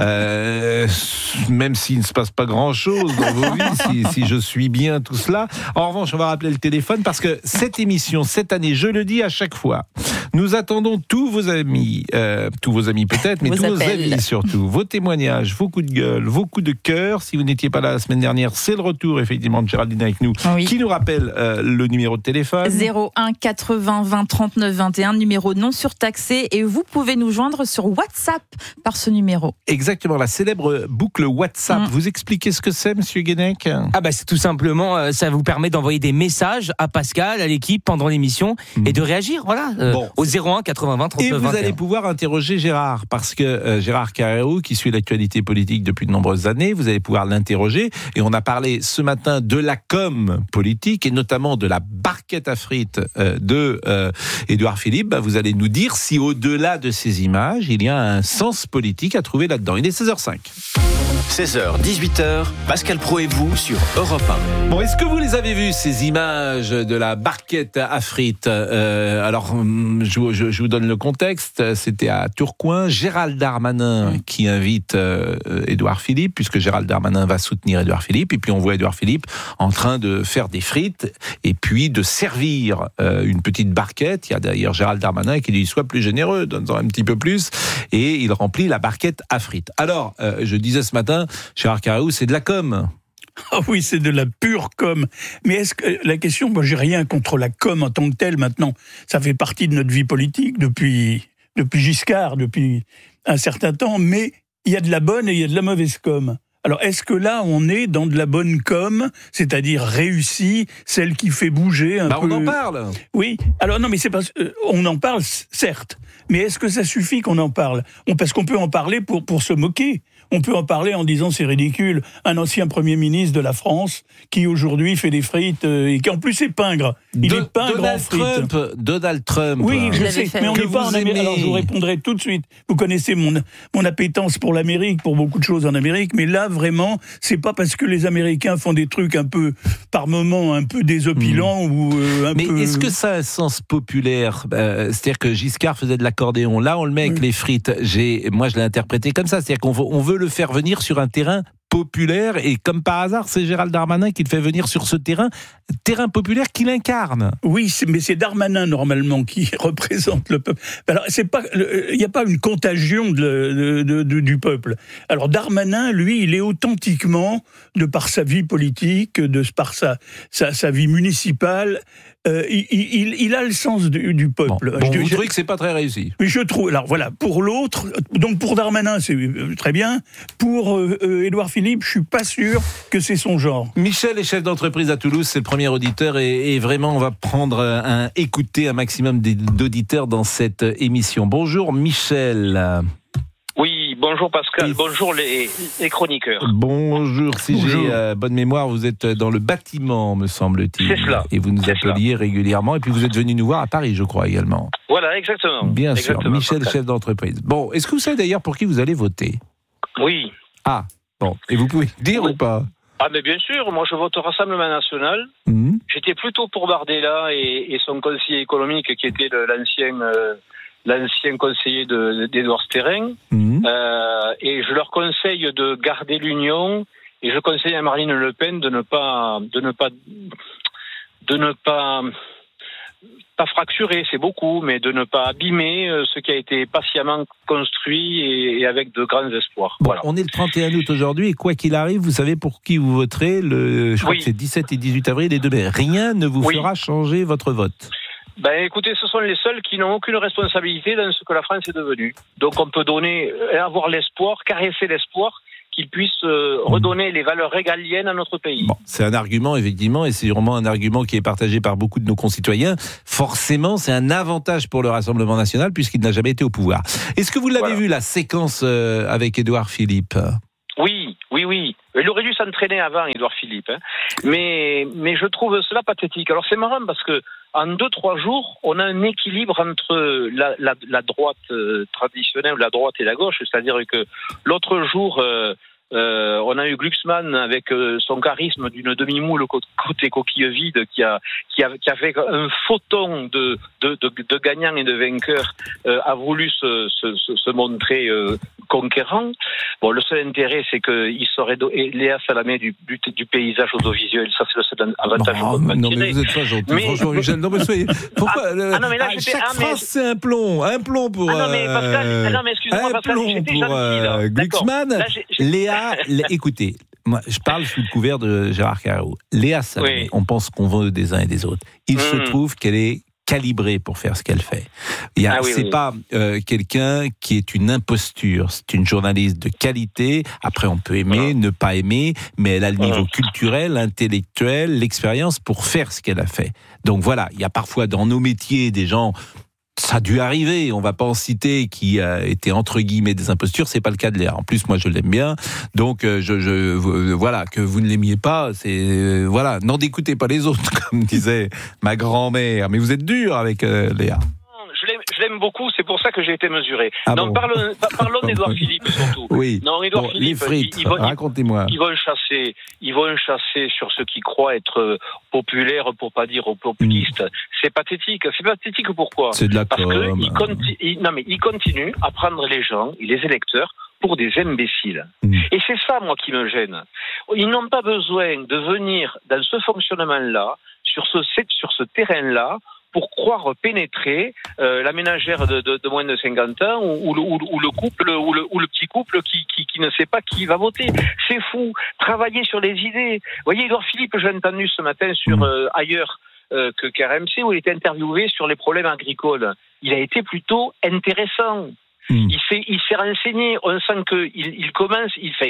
même s'il ne se passe pas grand-chose dans vos vies, si je suis bien tout cela. En revanche, on va rappeler le téléphone, parce que cette émission, cette année, je le dis à chaque fois, nous attendons tous vos amis peut-être, mais tous vos amis surtout, vos témoignages, vos coups de gueule, vos coups de cœur. Si vous n'étiez pas là la semaine dernière, c'est le retour effectivement de Géraldine avec nous, qui nous rappelle le numéro de téléphone. 01 80 20 39 21, numéro non surtaxé, et vous pouvez nous joindre sur WhatsApp par ce numéro. Exactement, la célèbre boucle WhatsApp. Vous expliquez ce que c'est, Monsieur Guénec ? Ah bah c'est tout simplement, ça vous permet d'envoyer des messages à Pascal, à l'équipe pendant l'émission et de réagir, voilà, au 01 80 20 39 21. Et vous allez pouvoir interroger Gérard, parce que Gérard Carrérou, qui suit l'actualité politique depuis de nombreuses années, vous allez pouvoir l'interroger, et on a parlé ce matin de la com politique et notamment de la barquette à frites de Édouard Philippe. Bah, vous allez nous dire si au-delà de ces images, il y a un sens politique à trouver là-dedans. Il est 16h05. 16h, 18h, Pascal Pro et vous sur Europe 1. Bon, est-ce que vous les avez vues, ces images de la barquette à frites ? Alors, je vous donne le contexte. C'était à Tourcoing. Gérald Darmanin qui invite Édouard Philippe, puisque Gérald Darmanin va soutenir Édouard Philippe. Et puis, on voit Édouard Philippe en train de faire des frites et puis de servir une petite barquette. Il y a d'ailleurs Gérald Darmanin qui dit « Sois plus généreux, donne-en un petit peu plus ». Et il remplit la barquette à frites. Alors, je disais ce matin, Gérard Carrérou, c'est de la com. Ah oui, c'est de la pure com. Mais est-ce que la question, moi j'ai rien contre la com en tant que telle maintenant. Ça fait partie de notre vie politique depuis Giscard, depuis un certain temps. Mais il y a de la bonne et il y a de la mauvaise com. Alors, est-ce que là, on est dans de la bonne com, c'est-à-dire réussie, celle qui fait bouger un peu... On en parle. Oui. Alors, non, mais c'est pas... on en parle, certes. Mais est-ce que ça suffit qu'on en parle ? Parce qu'on peut en parler pour se moquer. On peut en parler en disant c'est ridicule. Un ancien Premier ministre de la France qui aujourd'hui fait des frites et qui en plus est pingre. Il est pingre en frites. Donald Trump. Oui, je sais, mais on n'est pas en Amérique. Alors je vous répondrai tout de suite. Vous connaissez mon appétence pour l'Amérique, pour beaucoup de choses en Amérique, mais là vraiment, c'est pas parce que les Américains font des trucs un peu, par moments, un peu désopilants ou un peu... Mais est-ce que ça a un sens populaire ? C'est-à-dire que Giscard faisait de l'accordéon. Là, on le met avec les frites. Moi, je l'ai interprété comme ça. C'est-à-dire qu'on veut le faire venir sur un terrain populaire, et comme par hasard, c'est Gérald Darmanin qui le fait venir sur ce terrain populaire qu'il incarne. Oui, mais c'est Darmanin normalement qui représente le peuple. Alors, il n'y a pas une contagion du peuple. Alors Darmanin, lui, il est authentiquement, de par sa vie politique, par sa vie municipale, il a le sens du peuple. Bon, vous trouvez que c'est pas très réussi ? Oui, je trouve. Alors voilà, pour l'autre, donc pour Darmanin, c'est très bien. Pour Édouard Philippe, je suis pas sûr que c'est son genre. Michel est chef d'entreprise à Toulouse, c'est le premier auditeur, et vraiment on va écouter un maximum d'auditeurs dans cette émission. Bonjour Michel. Oui, Bonjour Pascal, bonjour les chroniqueurs. Bonjour, si j'ai bonne mémoire, vous êtes dans le bâtiment, me semble-t-il. C'est cela. Et vous nous appeliez régulièrement, et puis vous êtes venu nous voir à Paris, je crois, également. Voilà, exactement. Bien sûr, Michel, Pascal. chef d'entreprise. Bon, est-ce que vous savez d'ailleurs pour qui vous allez voter ? Oui. Ah, bon, et vous pouvez dire ou pas ? Ah mais bien sûr, moi je vote au Rassemblement National. J'étais plutôt pour Bardella et son conseiller économique qui était l'ancien conseiller d'Édouard Sterren. Et je leur conseille de garder l'union et je conseille à Marine Le Pen de ne pas fracturer, c'est beaucoup, mais de ne pas abîmer ce qui a été patiemment construit et avec de grands espoirs. Bon, voilà. On est le 31 août aujourd'hui et quoi qu'il arrive, vous savez pour qui vous voterez je crois que c'est 17 et 18 avril les 2 mai. Rien ne vous fera changer votre vote. Ben écoutez, ce sont les seuls qui n'ont aucune responsabilité dans ce que la France est devenue. Donc on peut avoir l'espoir, caresser l'espoir qu'ils puissent redonner les valeurs régaliennes à notre pays. Bon, c'est un argument, effectivement, et c'est vraiment un argument qui est partagé par beaucoup de nos concitoyens. Forcément, c'est un avantage pour le Rassemblement National, puisqu'il n'a jamais été au pouvoir. Est-ce que vous l'avez vu, la séquence avec Édouard Philippe ? Oui. Il aurait dû s'entraîner avant, Édouard Philippe. Hein. Mais je trouve cela pathétique. Alors c'est marrant parce que en 2-3 jours, on a un équilibre entre la droite traditionnelle, la droite et la gauche. C'est-à-dire que l'autre jour, on a eu Glucksmann avec son charisme d'une demi-moule côté coquille vide qui a fait un photon de gagnants et de vainqueurs a voulu se montrer conquérant. Bon, le seul intérêt, c'est qu'il serait Léa Salamé du paysage audiovisuel. Ça, c'est le seul avantage. Non, mais vous êtes pas gentil. Franchement, Michel, non, mais soyez. Pourquoi non, mais là, chaque phrase, c'est un plomb pour. Ah non, mais Pascal, non, mais excusez-moi, Pascal, j'étais gentil, là. Glucksmann, Léa, écoutez. Moi, je parle sous le couvert de Gérard Carreau. Léa Salamé, on pense qu'on veut des uns et des autres. Il se trouve qu'elle est calibrée pour faire ce qu'elle fait. C'est pas quelqu'un qui est une imposture. C'est une journaliste de qualité. Après, on peut aimer, ne pas aimer, mais elle a le niveau culturel, intellectuel, l'expérience pour faire ce qu'elle a fait. Donc voilà, il y a parfois dans nos métiers des gens. Ça a dû arriver, on va pas en citer, qui étaient entre guillemets des impostures, c'est pas le cas de Léa. En plus, moi je l'aime bien, donc voilà, que vous ne l'aimiez pas, c'est voilà, n'en écoutez pas les autres, comme disait ma grand-mère. Mais vous êtes dur avec Léa. Je l'aime beaucoup, c'est pour ça que j'ai été mesuré. Parlons d'Édouard Philippe surtout. Oui. Non, Édouard Philippe, les frites, racontez-moi. Ils vont chasser sur ce qui croient être populaire, pour pas dire populiste. C'est pathétique. C'est pathétique pourquoi ? C'est de la Parce com. qu'ils continuent à prendre les gens, les électeurs, pour des imbéciles. Et c'est ça, moi, qui me gêne. Ils n'ont pas besoin de venir dans ce fonctionnement-là, sur ce terrain-là, pour croire pénétrer la ménagère de moins de 50 ans ou le couple ou le petit couple qui ne sait pas qui va voter. C'est fou. Travailler sur les idées. Vous voyez, Édouard Philippe, j'ai entendu ce matin sur ailleurs que RMC, où il était interviewé sur les problèmes agricoles. Il a été plutôt intéressant. Il s'est renseigné. On sent qu'il commence,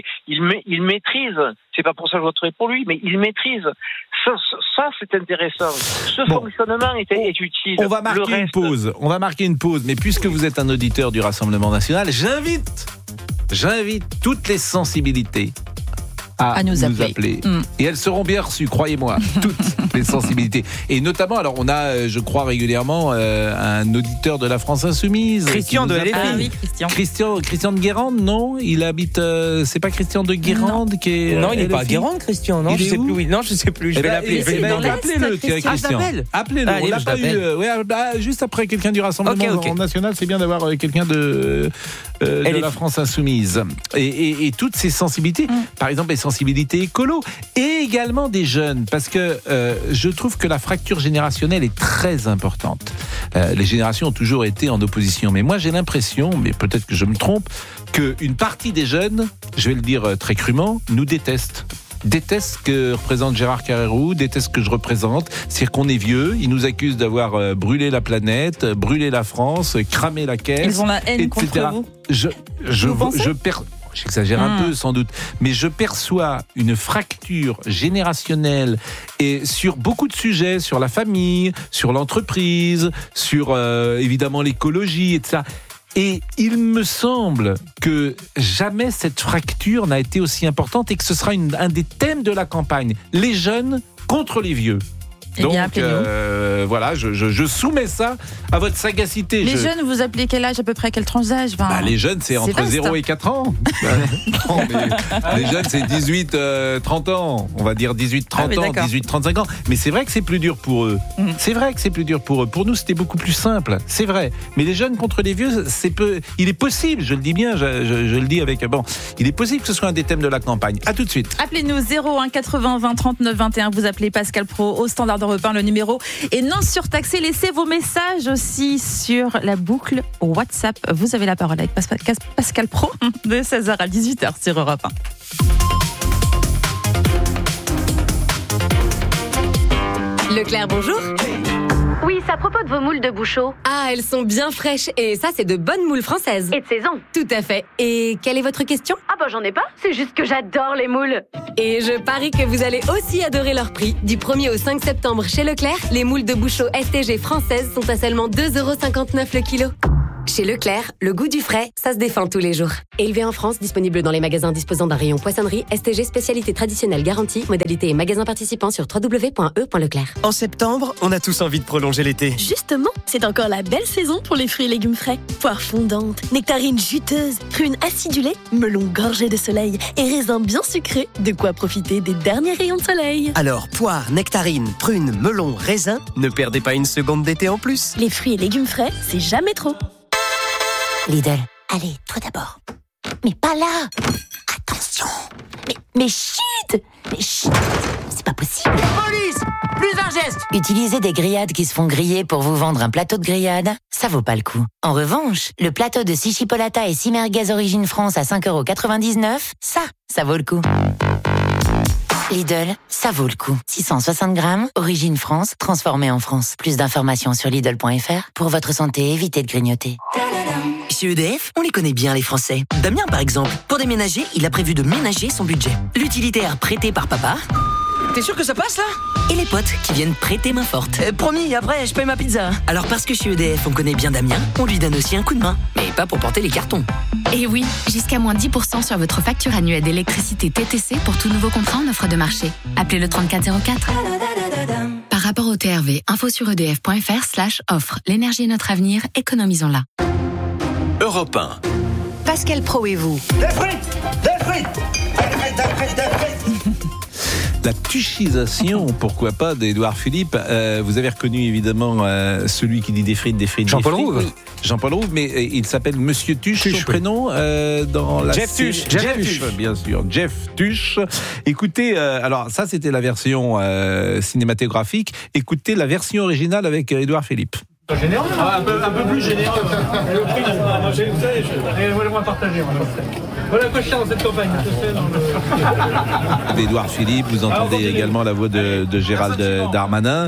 il maîtrise. C'est pas pour ça que je voterai pour lui, mais il maîtrise. Ça c'est intéressant. Ce fonctionnement est utile. On va marquer une pause. Mais puisque vous êtes un auditeur du Rassemblement National, j'invite toutes les sensibilités à nous appeler. Et elles seront bien reçues, croyez-moi, toutes les sensibilités. Et notamment, alors on a, je crois régulièrement, un auditeur de la France Insoumise. Christian de LFI. Ah oui, Christian de Guérande, non ? Il habite, c'est pas Christian de Guérande qui est... Non, il n'est pas à Guérande, Christian, non, je sais plus. Non, je sais plus, je vais l'appeler. Appelez-le, Christian. Appelez-le, on l'a pas eu. Juste après quelqu'un du Rassemblement National, c'est bien d'avoir quelqu'un de la France Insoumise. Et toutes ces sensibilités, par exemple les sensibilités écolo, et également des jeunes, parce que je trouve que la fracture générationnelle est très importante. Les générations ont toujours été en opposition, mais moi j'ai l'impression, mais peut-être que je me trompe, qu'une partie des jeunes, je vais le dire très crûment, nous détestent ce que représente Gérard Carrérou, déteste ce que je représente, c'est qu'on est vieux, ils nous accusent d'avoir brûlé la planète, brûlé la France, cramé la caisse, ils ont la haine etc. contre vous. J'exagère un peu sans doute, mais je perçois une fracture générationnelle et sur beaucoup de sujets, sur la famille, sur l'entreprise, sur évidemment l'écologie et tout ça. Et il me semble que jamais cette fracture n'a été aussi importante et que ce sera un des thèmes de la campagne. Les jeunes contre les vieux. Donc, voilà, je soumets ça à votre sagacité. Les jeunes, vous appelez quel âge à peu près, quelle tranche d'âge? Les jeunes, c'est entre 0 et 4 ans. Non, mais les jeunes, c'est 18-30 ans. On va dire 18-30 ans, 18-35 ans. Mais c'est vrai que c'est plus dur pour eux. C'est vrai que c'est plus dur pour eux. Pour nous, c'était beaucoup plus simple. C'est vrai. Mais les jeunes contre les vieux, il est possible, je le dis bien, je le dis avec... Bon, il est possible que ce soit un des thèmes de la campagne. À tout de suite. Appelez-nous 01 80 20 39 21. Vous appelez Pascal Praud au standard d'Europe 1, le numéro est non surtaxé. Laissez vos messages aussi sur la boucle WhatsApp. Vous avez la parole avec Pascal Praud de 16h à 18h sur Europe 1. Leclerc, bonjour. Oui, c'est à propos de vos moules de Bouchot. Ah, elles sont bien fraîches. Et ça, c'est de bonnes moules françaises. Et de saison. Tout à fait. Et quelle est votre question? Ah bah j'en ai pas, c'est juste que j'adore les moules. Et je parie que vous allez aussi adorer leur prix. Du 1er au 5 septembre chez Leclerc, les moules de Bouchot STG françaises sont à seulement 2,59€ le kilo. Chez Leclerc, le goût du frais, ça se défend tous les jours. Élevé en France, disponible dans les magasins disposant d'un rayon poissonnerie, STG spécialité traditionnelle garantie, modalité et magasins participants sur www.e.leclerc. En septembre, on a tous envie de prolonger l'été. Justement, c'est encore la belle saison pour les fruits et légumes frais. Poires fondantes, nectarines juteuses, prunes acidulées, melons gorgés de soleil et raisins bien sucrés, de quoi profiter des derniers rayons de soleil. Alors, poires, nectarines, prunes, melons, raisins, ne perdez pas une seconde d'été en plus. Les fruits et légumes frais, c'est jamais trop. Lidl, allez, toi d'abord. Mais pas là. Attention. Mais chut. C'est pas possible. Police, plus un geste. Utiliser des grillades qui se font griller pour vous vendre un plateau de grillade, ça vaut pas le coup. En revanche, le plateau de 6 chipolata et 6 merguez origine France à 5,99€, ça vaut le coup. Lidl, ça vaut le coup. 660 grammes, origine France, transformé en France. Plus d'informations sur Lidl.fr. Pour votre santé, évitez de grignoter. Chez EDF, on les connaît bien les Français. Damien par exemple, pour déménager, il a prévu de ménager son budget. L'utilitaire prêté par papa. T'es sûr que ça passe là? Et les potes qui viennent prêter main forte. Promis, après je paye ma pizza. Alors parce que chez EDF on connaît bien Damien, on lui donne aussi un coup de main. Mais pas pour porter les cartons. Et oui, jusqu'à moins 10% sur votre facture annuelle d'électricité TTC pour tout nouveau contrat en offre de marché. Appelez le 3404. Par rapport au TRV, info sur edf.fr/offre. L'énergie est notre avenir, économisons-la. Europe 1. Pascal Praud et vous. Des frites. La tuchisation, pourquoi pas, d'Édouard Philippe. Vous avez reconnu évidemment celui qui dit des frites. Jean-Paul Rouve. Oui. Jean-Paul Rouve, mais il s'appelle Monsieur Tuche, son prénom dans la Jeff Tuche. Jeff Tuche, bien sûr. Jeff Tuche. Écoutez, alors ça c'était la version cinématographique. Écoutez la version originale avec Édouard Philippe. Généreux, un peu plus généreux. Et le prix, moi, vous savez, moi partager. Voilà quoi je cherche dans cette campagne. D'Édouard Philippe, vous entendez également la voix de Gérald Darmanin.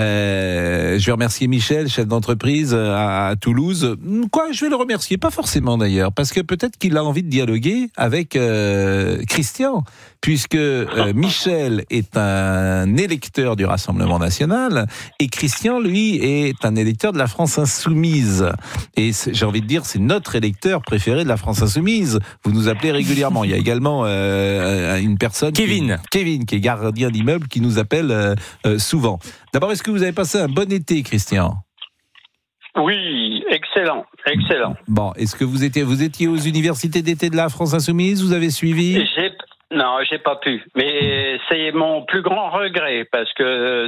Je vais remercier Michel, chef d'entreprise à Toulouse. Quoi, je vais le remercier, pas forcément d'ailleurs, parce que peut-être qu'il a envie de dialoguer avec Christian, puisque Michel est un électeur du Rassemblement national et Christian, lui, est un électeur de la France insoumise. Et j'ai envie de dire, c'est notre électeur préféré de la France insoumise. Vous nous appelez régulièrement. Il y a également une personne, Kevin, qui est gardien d'immeuble, qui nous appelle souvent. D'abord, est-ce que vous avez passé un bon été, Christian ? Oui, excellent. Bon, est-ce que vous étiez aux universités d'été de la France insoumise ? Vous avez suivi ? Non, j'ai pas pu. Mais c'est mon plus grand regret parce que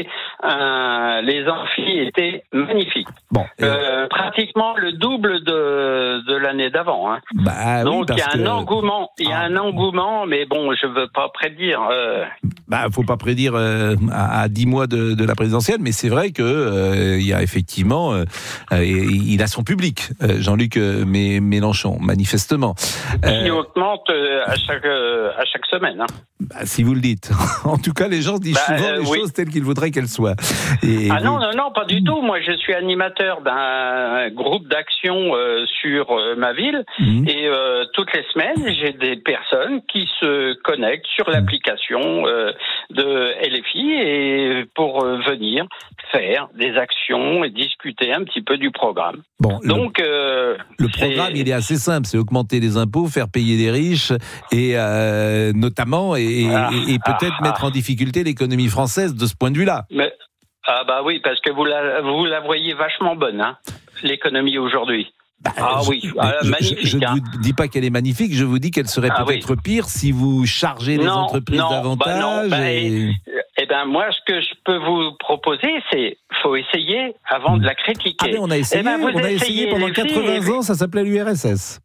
les amphis étaient magnifiques. Bon, pratiquement le double de l'année d'avant. Hein. Bah, donc oui, il y a un engouement, mais bon, je veux pas prédire. Faut pas prédire à 10 mois de la présidentielle, mais c'est vrai que il y a effectivement, il a son public, Jean-Luc Mélenchon, manifestement. Qui augmente à chaque semaine. Hein. Bah, si vous le dites. En tout cas, les gens disent souvent les choses telles qu'ils voudraient qu'elles soient. Non, pas du tout. Moi, je suis animateur d'un groupe d'action sur ma ville et toutes les semaines, j'ai des personnes qui se connectent sur l'application de LFI et pour venir faire des actions et discuter un petit peu du programme. Bon, donc le programme, il est assez simple, c'est augmenter les impôts, faire payer les riches et notamment peut-être mettre en difficulté l'économie française de ce point de vue-là. Mais, oui, parce que vous la voyez vachement bonne, hein, l'économie aujourd'hui. Magnifique. Je ne vous dis pas qu'elle est magnifique, je vous dis qu'elle serait peut-être pire si vous chargez les entreprises davantage. Moi, ce que je peux vous proposer, c'est faut essayer avant de la critiquer. On a essayé, on a essayé pendant 80 ans, ça s'appelait l'URSS.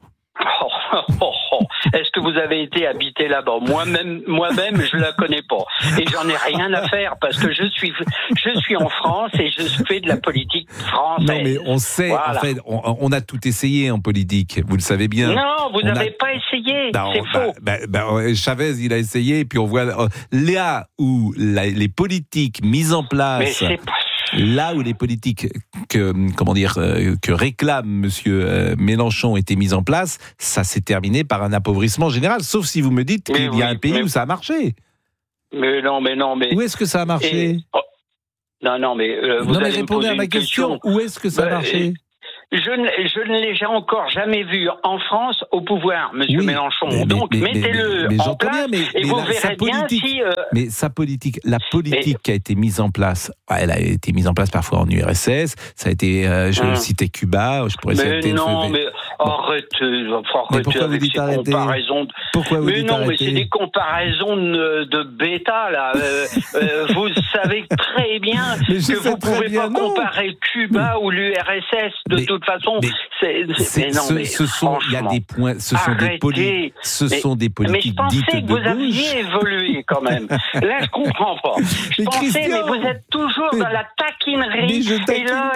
Est-ce que vous avez été habité là-bas ? Moi-même, je la connais pas. Et j'en ai rien à faire parce que je suis en France et je fais de la politique française. Non, mais on sait, en fait, on a tout essayé en politique. Vous le savez bien. Non, vous n'avez pas essayé. C'est faux. Chavez, il a essayé et puis on voit là où les politiques mises en place. Mais c'est pas... Là où les politiques que réclame Monsieur Mélenchon étaient mises en place, ça s'est terminé par un appauvrissement général. Sauf si vous me dites qu'il y a un pays où ça a marché. Mais non. Où est-ce que ça a marché ? Non, mais vous allez répondre à ma question. Où est-ce que ça a marché ? Je ne l'ai encore jamais vu en France au pouvoir, Monsieur Mélenchon. Donc mettez-le en place et vous verrez bien si... Mais sa politique, la politique qui a été mise en place, elle a été mise en place parfois en URSS, ça a été, je citais Cuba, je pourrais citer... Arrêtez avec ces comparaisons. Pourquoi vous dites arrêtez ? Mais c'est des comparaisons de bêta, là. Vous savez très bien que vous ne pouvez pas comparer Cuba ou l'URSS de toute façon. Il y a des points, ce sont des politiques dites de gauche. Mais je pensais que vous aviez évolué quand même. Là, je comprends pas. Mais vous êtes toujours dans la taquinerie. Et là,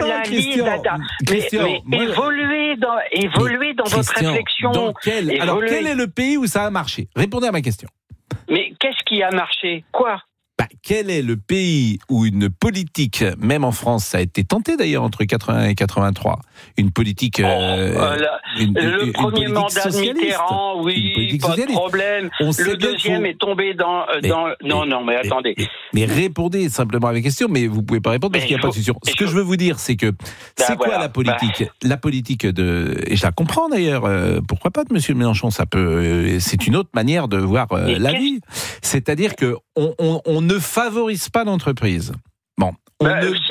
évoluez dans votre réflexion. Quel est le pays où ça a marché ? Répondez à ma question. Mais qu'est-ce qui a marché ? Quoi ? Quel est le pays où une politique, même en France, ça a été tenté d'ailleurs entre 80 et 83, une politique... le premier mandat de Mitterrand, oui, pas de problème. Le deuxième est tombé dans... Mais attendez. Mais répondez simplement à mes questions, mais vous ne pouvez pas répondre parce qu'il n'y a pas de solution. Ce que je veux vous dire, c'est que... C'est quoi la politique ? La politique de... Et je la comprends d'ailleurs, pourquoi pas de M. Mélenchon, ça peut... C'est une autre manière de voir la vie. C'est-à-dire que on ne favorise pas l'entreprise. Bon, on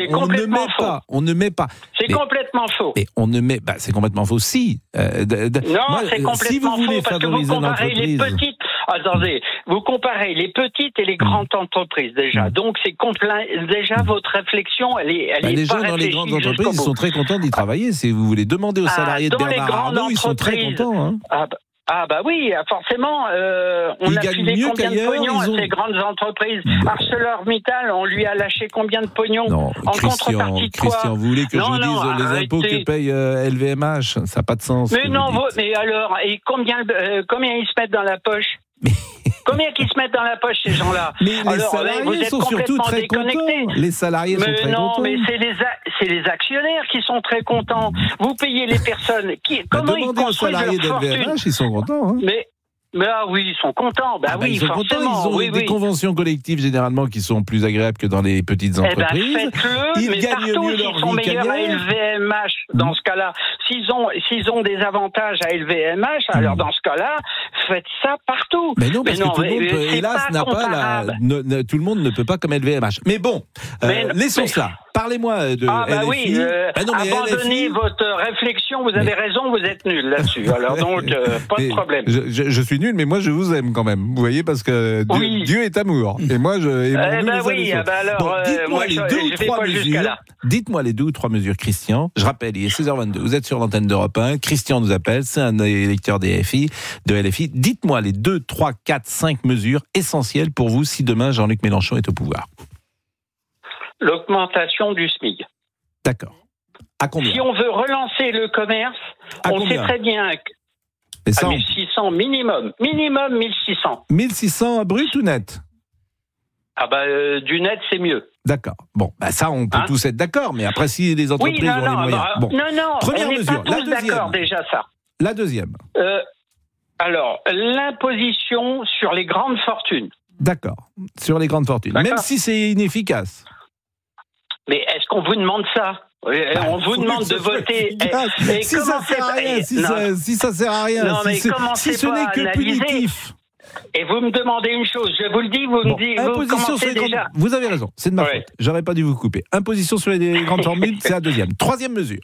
ne met pas. C'est complètement faux. Mais on ne met, c'est complètement faux. Si. C'est complètement faux parce que vous comparez les petites. Attendez, vous comparez les petites et les grandes entreprises déjà. Donc déjà votre réflexion, elle est les pas gens dans les grandes entreprises, ils sont très contents d'y travailler. Si vous voulez demander aux salariés de Bernard Arnault, ils sont très contents. Oui, forcément, on a filé combien de pognon à ces grandes entreprises. ArcelorMittal, on lui a lâché combien de pognon en contrepartie de quoi ? Christian, vous voulez que je vous dise les impôts que paye LVMH ? Ça n'a pas de sens. Mais alors, et combien ils se mettent dans la poche ? Combien qu'ils se mettent dans la poche, ces gens-là ? Mais les salariés sont surtout très contents. Les salariés sont très contents. Mais c'est les actionnaires qui sont très contents. Vous payez les personnes. Comment ils construisent leur fortune ? Demandez aux salariés de LVMH, ils sont contents. Mais ils sont contents. Ils sont contents. Ils ont des conventions collectives généralement qui sont plus agréables que dans les petites entreprises. Faites-le. Ils gagnent mieux leur vie. Ils sont meilleurs à LVMH dans ce cas-là. S'ils ont des avantages à LVMH, alors dans ce cas-là, faites ça partout. Mais non, parce que tout le monde, hélas, n'a pas tout le monde ne peut pas comme LVMH. Mais bon, laissons cela. Parlez-moi de LFI. Abandonnez votre réflexion, vous avez raison, vous êtes nul là-dessus. Alors donc, pas de problème. Je suis nul, mais moi je vous aime quand même. Vous voyez, parce que Dieu est amour. Et moi, dites-moi les 2 ou 3 mesures, Christian. Je rappelle, il est 16h22, vous êtes sur l'antenne d'Europe 1. Christian nous appelle, c'est un électeur de LFI. Dites-moi les 2, 3, 4, 5 mesures essentielles pour vous si demain Jean-Luc Mélenchon est au pouvoir. L'augmentation du SMIC. D'accord. À combien ? Si on veut relancer le commerce, on sait très bien à 1600 minimum. Minimum 1600. 1600 brut ou net ? Du net, c'est mieux. D'accord. Bon, ça, on peut tous être d'accord, mais après, si les entreprises ont les moyens... Première on n'est mesure. Pas tous d'accord déjà, ça. La deuxième. Alors, l'imposition sur les grandes fortunes. D'accord. Sur les grandes fortunes. Même si c'est inefficace. Mais est-ce qu'on vous demande ça ? On vous demande de voter. Si ça sert à rien, si ça sert à rien, non, mais si ce n'est que punitif. Et vous me demandez une chose, je vous le dis, vous me dites, vous commencez déjà. Vous avez raison, c'est de ma faute. J'aurais pas dû vous couper. Imposition sur les grandes formules, c'est la deuxième. Troisième mesure.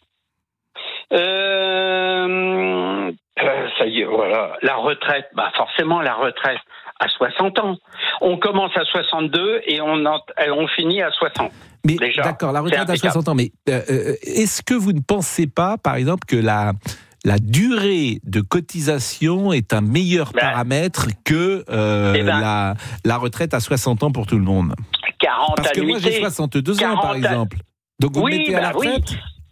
Ça y est, voilà. La retraite, forcément la retraite à 60 ans. On commence à 62 et on finit à 60. Mais déjà, d'accord, la retraite à 60 ans. Mais est-ce que vous ne pensez pas, par exemple, que la durée de cotisation est un meilleur paramètre que la retraite à 60 ans pour tout le monde ? 40 Parce que moi, j'ai 62 ans, par exemple. Donc vous me mettez à la retraite ?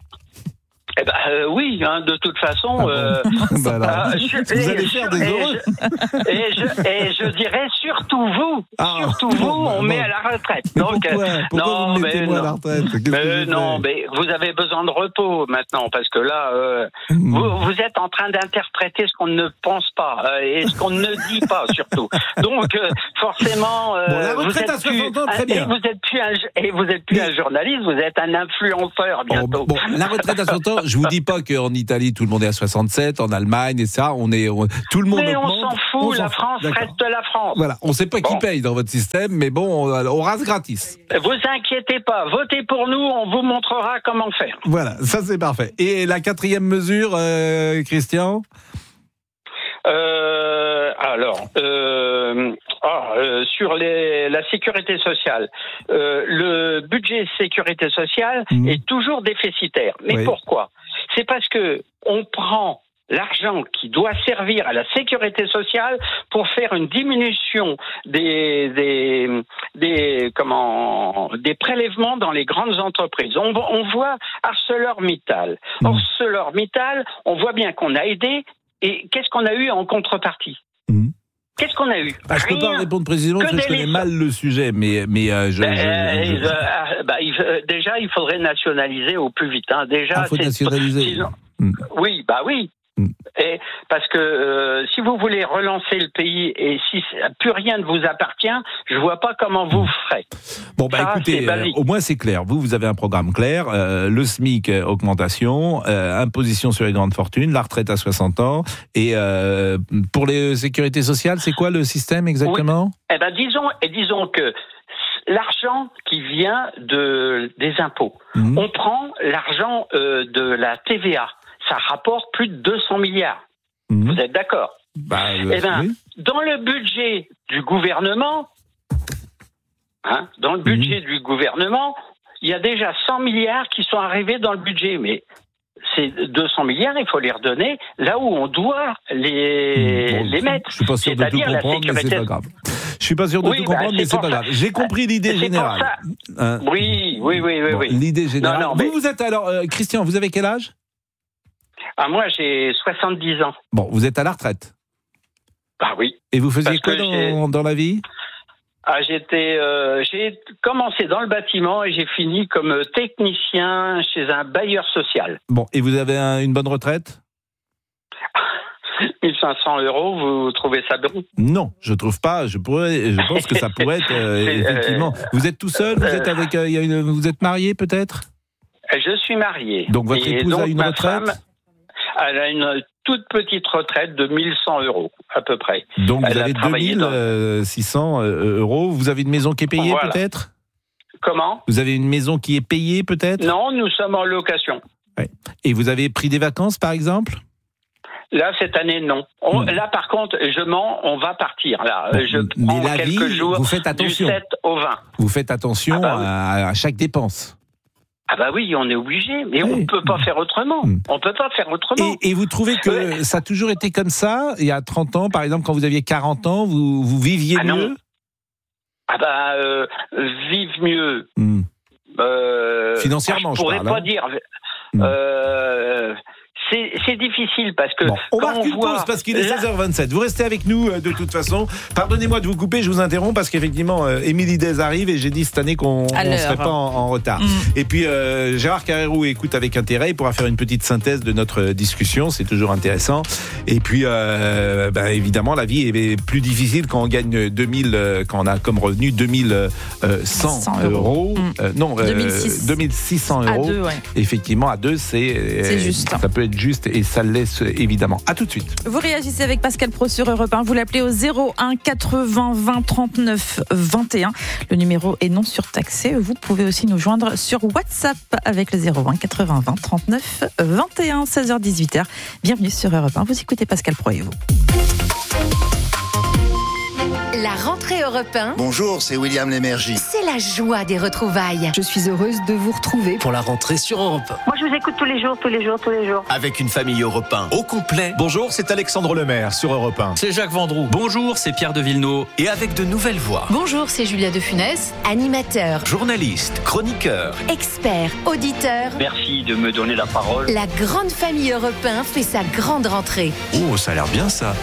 Oui, de toute façon. Vous allez faire des heureux. Et je dirais surtout vous. On met à la retraite. Donc, pourquoi vous mettez moi à la retraite ? Mais vous avez besoin de repos maintenant, parce que là, vous êtes en train d'interpréter ce qu'on ne pense pas et ce qu'on ne dit pas, surtout. Donc, forcément, la retraite à 60 ans, très bien. Et vous êtes plus un journaliste, vous êtes un influenceur bientôt. La retraite à 60 ans. Je vous dis pas qu'en Italie tout le monde est à 67, en Allemagne et ça, tout le monde mais augmente. On s'en fout, la France reste la France. Voilà, on sait pas qui paye dans votre système, mais bon, on rase gratis. Vous inquiétez pas, votez pour nous, on vous montrera comment faire. Voilà, ça c'est parfait. Et la quatrième mesure, Christian ? Sur la sécurité sociale, le budget sécurité sociale est toujours déficitaire. Mais pourquoi ? C'est parce que on prend l'argent qui doit servir à la sécurité sociale pour faire une diminution des prélèvements dans les grandes entreprises. On voit ArcelorMittal. ArcelorMittal, on voit bien qu'on a aidé, et qu'est-ce qu'on a eu en contrepartie ? Qu'est-ce qu'on a eu ? Je ne peux pas répondre précisément parce que je connais mal le sujet, mais déjà, il faudrait nationaliser au plus vite. Déjà, il faut nationaliser. Oui. Et parce que si vous voulez relancer le pays et si plus rien ne vous appartient, je vois pas comment vous ferez. Bon, écoutez, au moins c'est clair. Vous avez un programme clair. Le SMIC, augmentation, imposition sur les grandes fortunes, la retraite à 60 ans. Et pour les sécurités sociales, c'est quoi le système exactement ? Disons que l'argent qui vient des impôts, on prend l'argent de la TVA. Ça rapporte plus de 200 milliards. Vous êtes d'accord ? Oui. Dans le budget du gouvernement, il y a déjà 100 milliards qui sont arrivés dans le budget. Mais ces 200 milliards, il faut les redonner là où on doit les mettre. Je suis pas sûr de tout comprendre, mais c'est pas grave. Je suis pas sûr de tout comprendre, mais c'est pas grave. J'ai compris l'idée générale. Oui. L'idée générale. Vous êtes alors, Christian, vous avez quel âge ? Moi, j'ai 70 ans. Bon, vous êtes à la retraite ? Oui. Et vous faisiez quoi dans la vie ? J'ai commencé dans le bâtiment et j'ai fini comme technicien chez un bailleur social. Bon, et vous avez une bonne retraite ? 1500 €, vous trouvez ça bon ? Non, je trouve pas. Je pense que ça pourrait être effectivement. Vous êtes tout seul ? Vous êtes avec vous êtes marié peut-être ? Je suis marié. Donc votre épouse a une retraite ? Elle a une toute petite retraite de 1100 € à peu près. Donc vous avez 2600 €. Vous avez une maison qui est payée peut-être ? Comment ? Vous avez une maison qui est payée peut-être ? Non, nous sommes en location. Ouais. Et vous avez pris des vacances par exemple ? Là, cette année, non. Là, par contre, on va partir. Là, je prends quelques jours vous faites attention. Du 7 au 20. Vous faites attention à chaque dépense. Oui, on est obligé, mais on ne peut pas faire autrement. On peut pas faire autrement. Et vous trouvez que ça a toujours été comme ça ? Il y a 30 ans, par exemple, quand vous aviez 40 ans, vous viviez mieux ? Vivre mieux. Financièrement, je pourrais pas dire. c'est difficile parce que on marque une pause parce qu'il est 16h27. Vous restez avec nous de toute façon. Pardonnez-moi de vous couper, je vous interromps parce qu'effectivement Émilie Dez arrive et j'ai dit cette année qu'on ne serait pas en retard. Et puis Gérard Carrérou écoute avec intérêt, il pourra faire une petite synthèse de notre discussion, c'est toujours intéressant. Et puis évidemment la vie est plus difficile quand on gagne 2000, quand on a comme revenu 2100 euros. Non, 2600 euros. À deux, ouais. Effectivement, à deux, c'est juste. Ça peut être juste et ça le laisse évidemment. À tout de suite. Vous réagissez avec Pascal Praud sur Europe 1. Vous l'appelez au 01 80 20 39 21. Le numéro est non surtaxé. Vous pouvez aussi nous joindre sur WhatsApp avec le 01 80 20 39 21. 16h 18h. Bienvenue sur Europe 1. Vous écoutez Pascal Praud et vous. La rentrée Europe 1. Bonjour, c'est William Lémergie. C'est la joie des retrouvailles. Je suis heureuse de vous retrouver pour la rentrée sur Europe 1. Moi, je vous écoute tous les jours. Avec une famille Europe 1 au complet. Bonjour, c'est Alexandre Lemaire sur Europe 1. C'est Jacques Vendroux. Bonjour, c'est Pierre de Villeneuve. Et avec de nouvelles voix. Bonjour, c'est Julia de Funès. Animateur, journaliste, chroniqueur, expert, auditeur. Merci de me donner la parole. La grande famille Europe 1 fait sa grande rentrée. Oh, ça a l'air bien ça.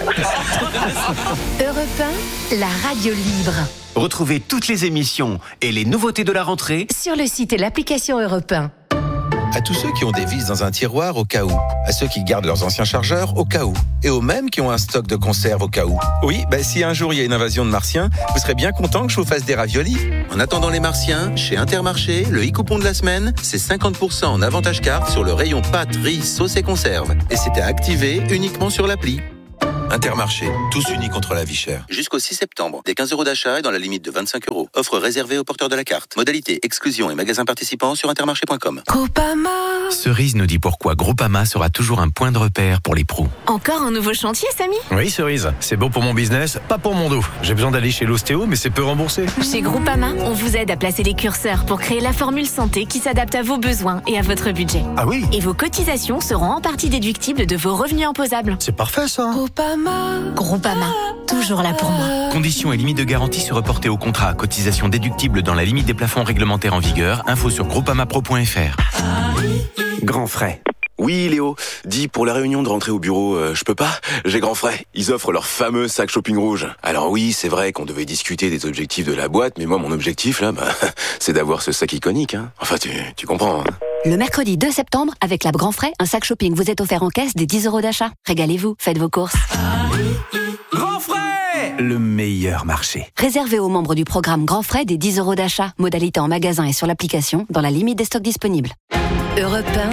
Europe 1, la radio libre. Retrouvez toutes les émissions et les nouveautés de la rentrée sur le site et l'application Europe 1. À tous ceux qui ont des vis dans un tiroir au cas où, à ceux qui gardent leurs anciens chargeurs au cas où, et aux mêmes qui ont un stock de conserve au cas où. Oui, si un jour il y a une invasion de martiens, vous serez bien content que je vous fasse des raviolis. En attendant les martiens, chez Intermarché, le e-coupon de la semaine, c'est 50% en avantage carte sur le rayon pâtes, riz, sauce et conserve. Et c'était activé uniquement sur l'appli. Intermarché, tous unis contre la vie chère. Jusqu'au 6 septembre, des 15 euros d'achat et dans la limite de 25 euros. Offre réservée aux porteurs de la carte. Modalité, exclusion et magasins participants sur intermarché.com. Groupama. Cerise nous dit pourquoi Groupama sera toujours un point de repère pour les pros. Encore un nouveau chantier, Samy ? Oui, Cerise, c'est bon pour mon business, pas pour mon dos. J'ai besoin d'aller chez l'ostéo, mais c'est peu remboursé. Chez Groupama, on vous aide à placer les curseurs pour créer la formule santé qui s'adapte à vos besoins et à votre budget. Ah oui ? Et vos cotisations seront en partie déductibles de vos revenus imposables. C'est parfait ça. Groupama, toujours là pour moi. Conditions et limites de garantie se reporter au contrat. Cotisation déductible dans la limite des plafonds réglementaires en vigueur. Info sur groupamapro.fr. Grand frais. Oui, Léo. Dis, pour la réunion de rentrée au bureau, je peux pas. J'ai grand frais. Ils offrent leur fameux sac shopping rouge. Alors oui, c'est vrai qu'on devait discuter des objectifs de la boîte, mais moi, mon objectif, là, c'est d'avoir ce sac iconique, hein. Enfin, tu comprends, hein. Le mercredi 2 septembre, avec la Grand Frais, un sac shopping vous est offert en caisse des 10 euros d'achat. Régalez-vous, faites vos courses. Grand frais, le meilleur marché. Réservé aux membres du programme Grand Frais des 10 euros d'achat. Modalité en magasin et sur l'application, dans la limite des stocks disponibles. Europe 1.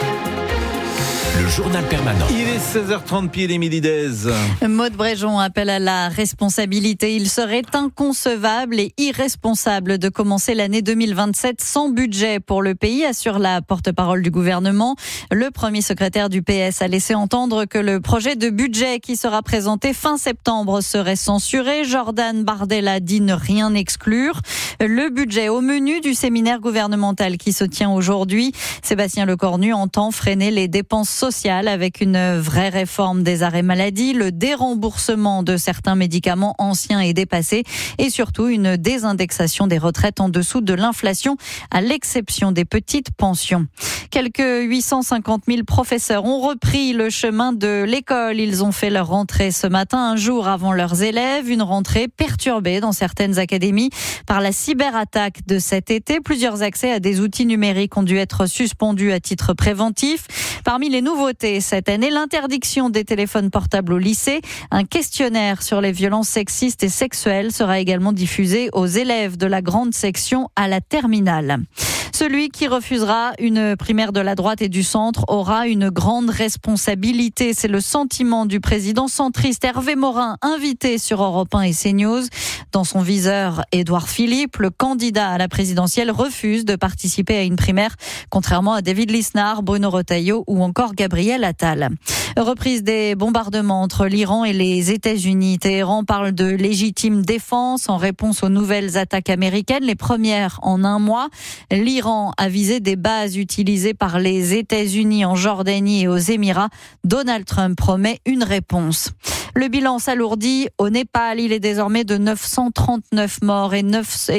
Le journal permanent. Il est 16h30 pile, Émilie Dez. Maude Bréjon appelle à la responsabilité. Il serait inconcevable et irresponsable de commencer l'année 2027 sans budget pour le pays, assure la porte-parole du gouvernement. Le premier secrétaire du PS a laissé entendre que le projet de budget qui sera présenté fin septembre serait censuré. Jordan Bardella dit ne rien exclure. Le budget au menu du séminaire gouvernemental qui se tient aujourd'hui. Sébastien Lecornu entend freiner les dépenses sociales avec une vraie réforme des arrêts maladie, le déremboursement de certains médicaments anciens et dépassés et surtout une désindexation des retraites en dessous de l'inflation à l'exception des petites pensions. Quelques 850 000 professeurs ont repris le chemin de l'école. Ils ont fait leur rentrée ce matin, un jour avant leurs élèves. Une rentrée perturbée dans certaines académies par la cyberattaque de cet été. Plusieurs accès à des outils numériques ont dû être suspendus à titre préventif. Parmi les nouveautés cette année, l'interdiction des téléphones portables au lycée. Un questionnaire sur les violences sexistes et sexuelles sera également diffusé aux élèves de la grande section à la terminale. Celui qui refusera une primaire de la droite et du centre aura une grande responsabilité. C'est le sentiment du président centriste Hervé Morin, invité sur Europe 1 et CNews. Dans son viseur, Édouard Philippe, le candidat à la présidentielle, refuse de participer à une primaire, contrairement à David Lisnard, Bruno Retailleau ou encore Gabriel Attal. Reprise des bombardements entre l'Iran et les États-Unis. Téhéran parle de légitime défense en réponse aux nouvelles attaques américaines, les premières en un mois. L'Iran a visé des bases utilisées par les États-Unis en Jordanie et aux Émirats. Donald Trump promet une réponse. Le bilan s'alourdit au Népal. Il est désormais de 939 morts et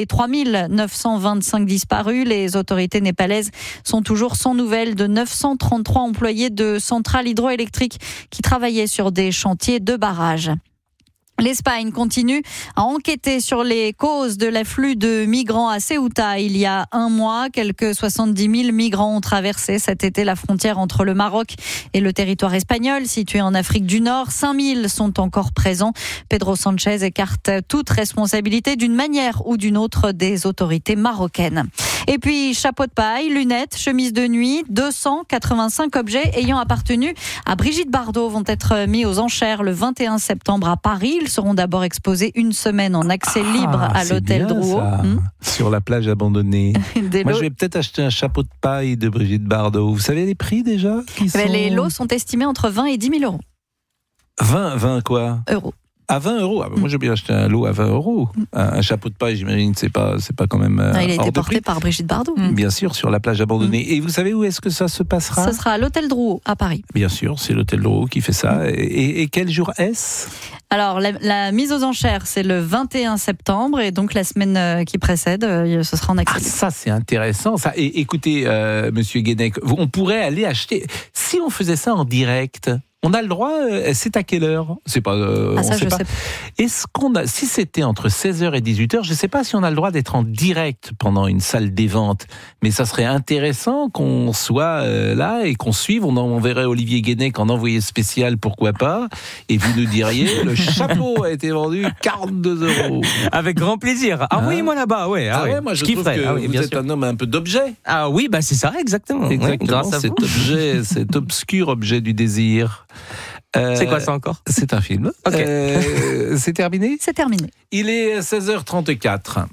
3925 disparus. Les autorités népalaises sont toujours sans nouvelles de 933 employés de centrales hydroélectriques qui travaillaient sur des chantiers de barrages. L'Espagne continue à enquêter sur les causes de l'afflux de migrants à Ceuta. Il y a un mois, quelques 70 000 migrants ont traversé cet été la frontière entre le Maroc et le territoire espagnol, situé en Afrique du Nord. 5 000 sont encore présents. Pedro Sánchez écarte toute responsabilité d'une manière ou d'une autre des autorités marocaines. Et puis, chapeau de paille, lunettes, chemise de nuit, 285 objets ayant appartenu à Brigitte Bardot vont être mis aux enchères le 21 septembre à Paris. Ils seront d'abord exposés une semaine en accès libre à l'hôtel Drouot. Sur la plage abandonnée. Moi, je vais peut-être acheter un chapeau de paille de Brigitte Bardot. Vous savez les prix déjà Les lots sont estimés entre 20 et 10 000 euros. 20 quoi Euros. À 20 euros. Moi, j'ai bien acheté un lot à 20 euros. Un chapeau de paille, j'imagine, c'est pas quand même. Il a été porté par Brigitte Bardot. Bien sûr, sur la plage abandonnée. Et vous savez où est-ce que ça se passera ? Ce sera à l'hôtel Drouot, à Paris. Bien sûr, c'est l'hôtel Drouot qui fait ça. Et quel jour est-ce ? Alors, la mise aux enchères, c'est le 21 septembre. Et donc, la semaine qui précède, ce sera en accès libre. Ça, c'est intéressant. Ça. Et écoutez, monsieur Guénec, on pourrait aller acheter. Si on faisait ça en direct. On a le droit, c'est à quelle heure ? C'est pas, ça, je sais pas. Est-ce qu'on a, si c'était entre 16h et 18h, je ne sais pas si on a le droit d'être en direct pendant une salle des ventes, mais ça serait intéressant qu'on soit là et qu'on suive. On enverrait Olivier Guénec en envoyé spécial, pourquoi pas, et vous nous diriez, le chapeau a été vendu 42 €. Avec grand plaisir. Envoyez-moi là-bas, ouais. Moi je trouve que vous êtes un homme un peu d'objet. Ah oui, c'est ça, exactement. Exactement, cet obscur objet du désir. C'est quoi ça encore ? C'est un film. Okay. C'est terminé ? C'est terminé. Il est 16h34.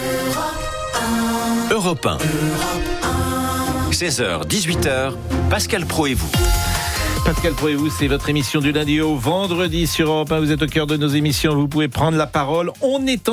Europe 1. 16h, 18h, Pascal Praud et vous. Pascal Praud et vous, c'est votre émission du lundi au vendredi sur Europe 1. Vous êtes au cœur de nos émissions, vous pouvez prendre la parole. On est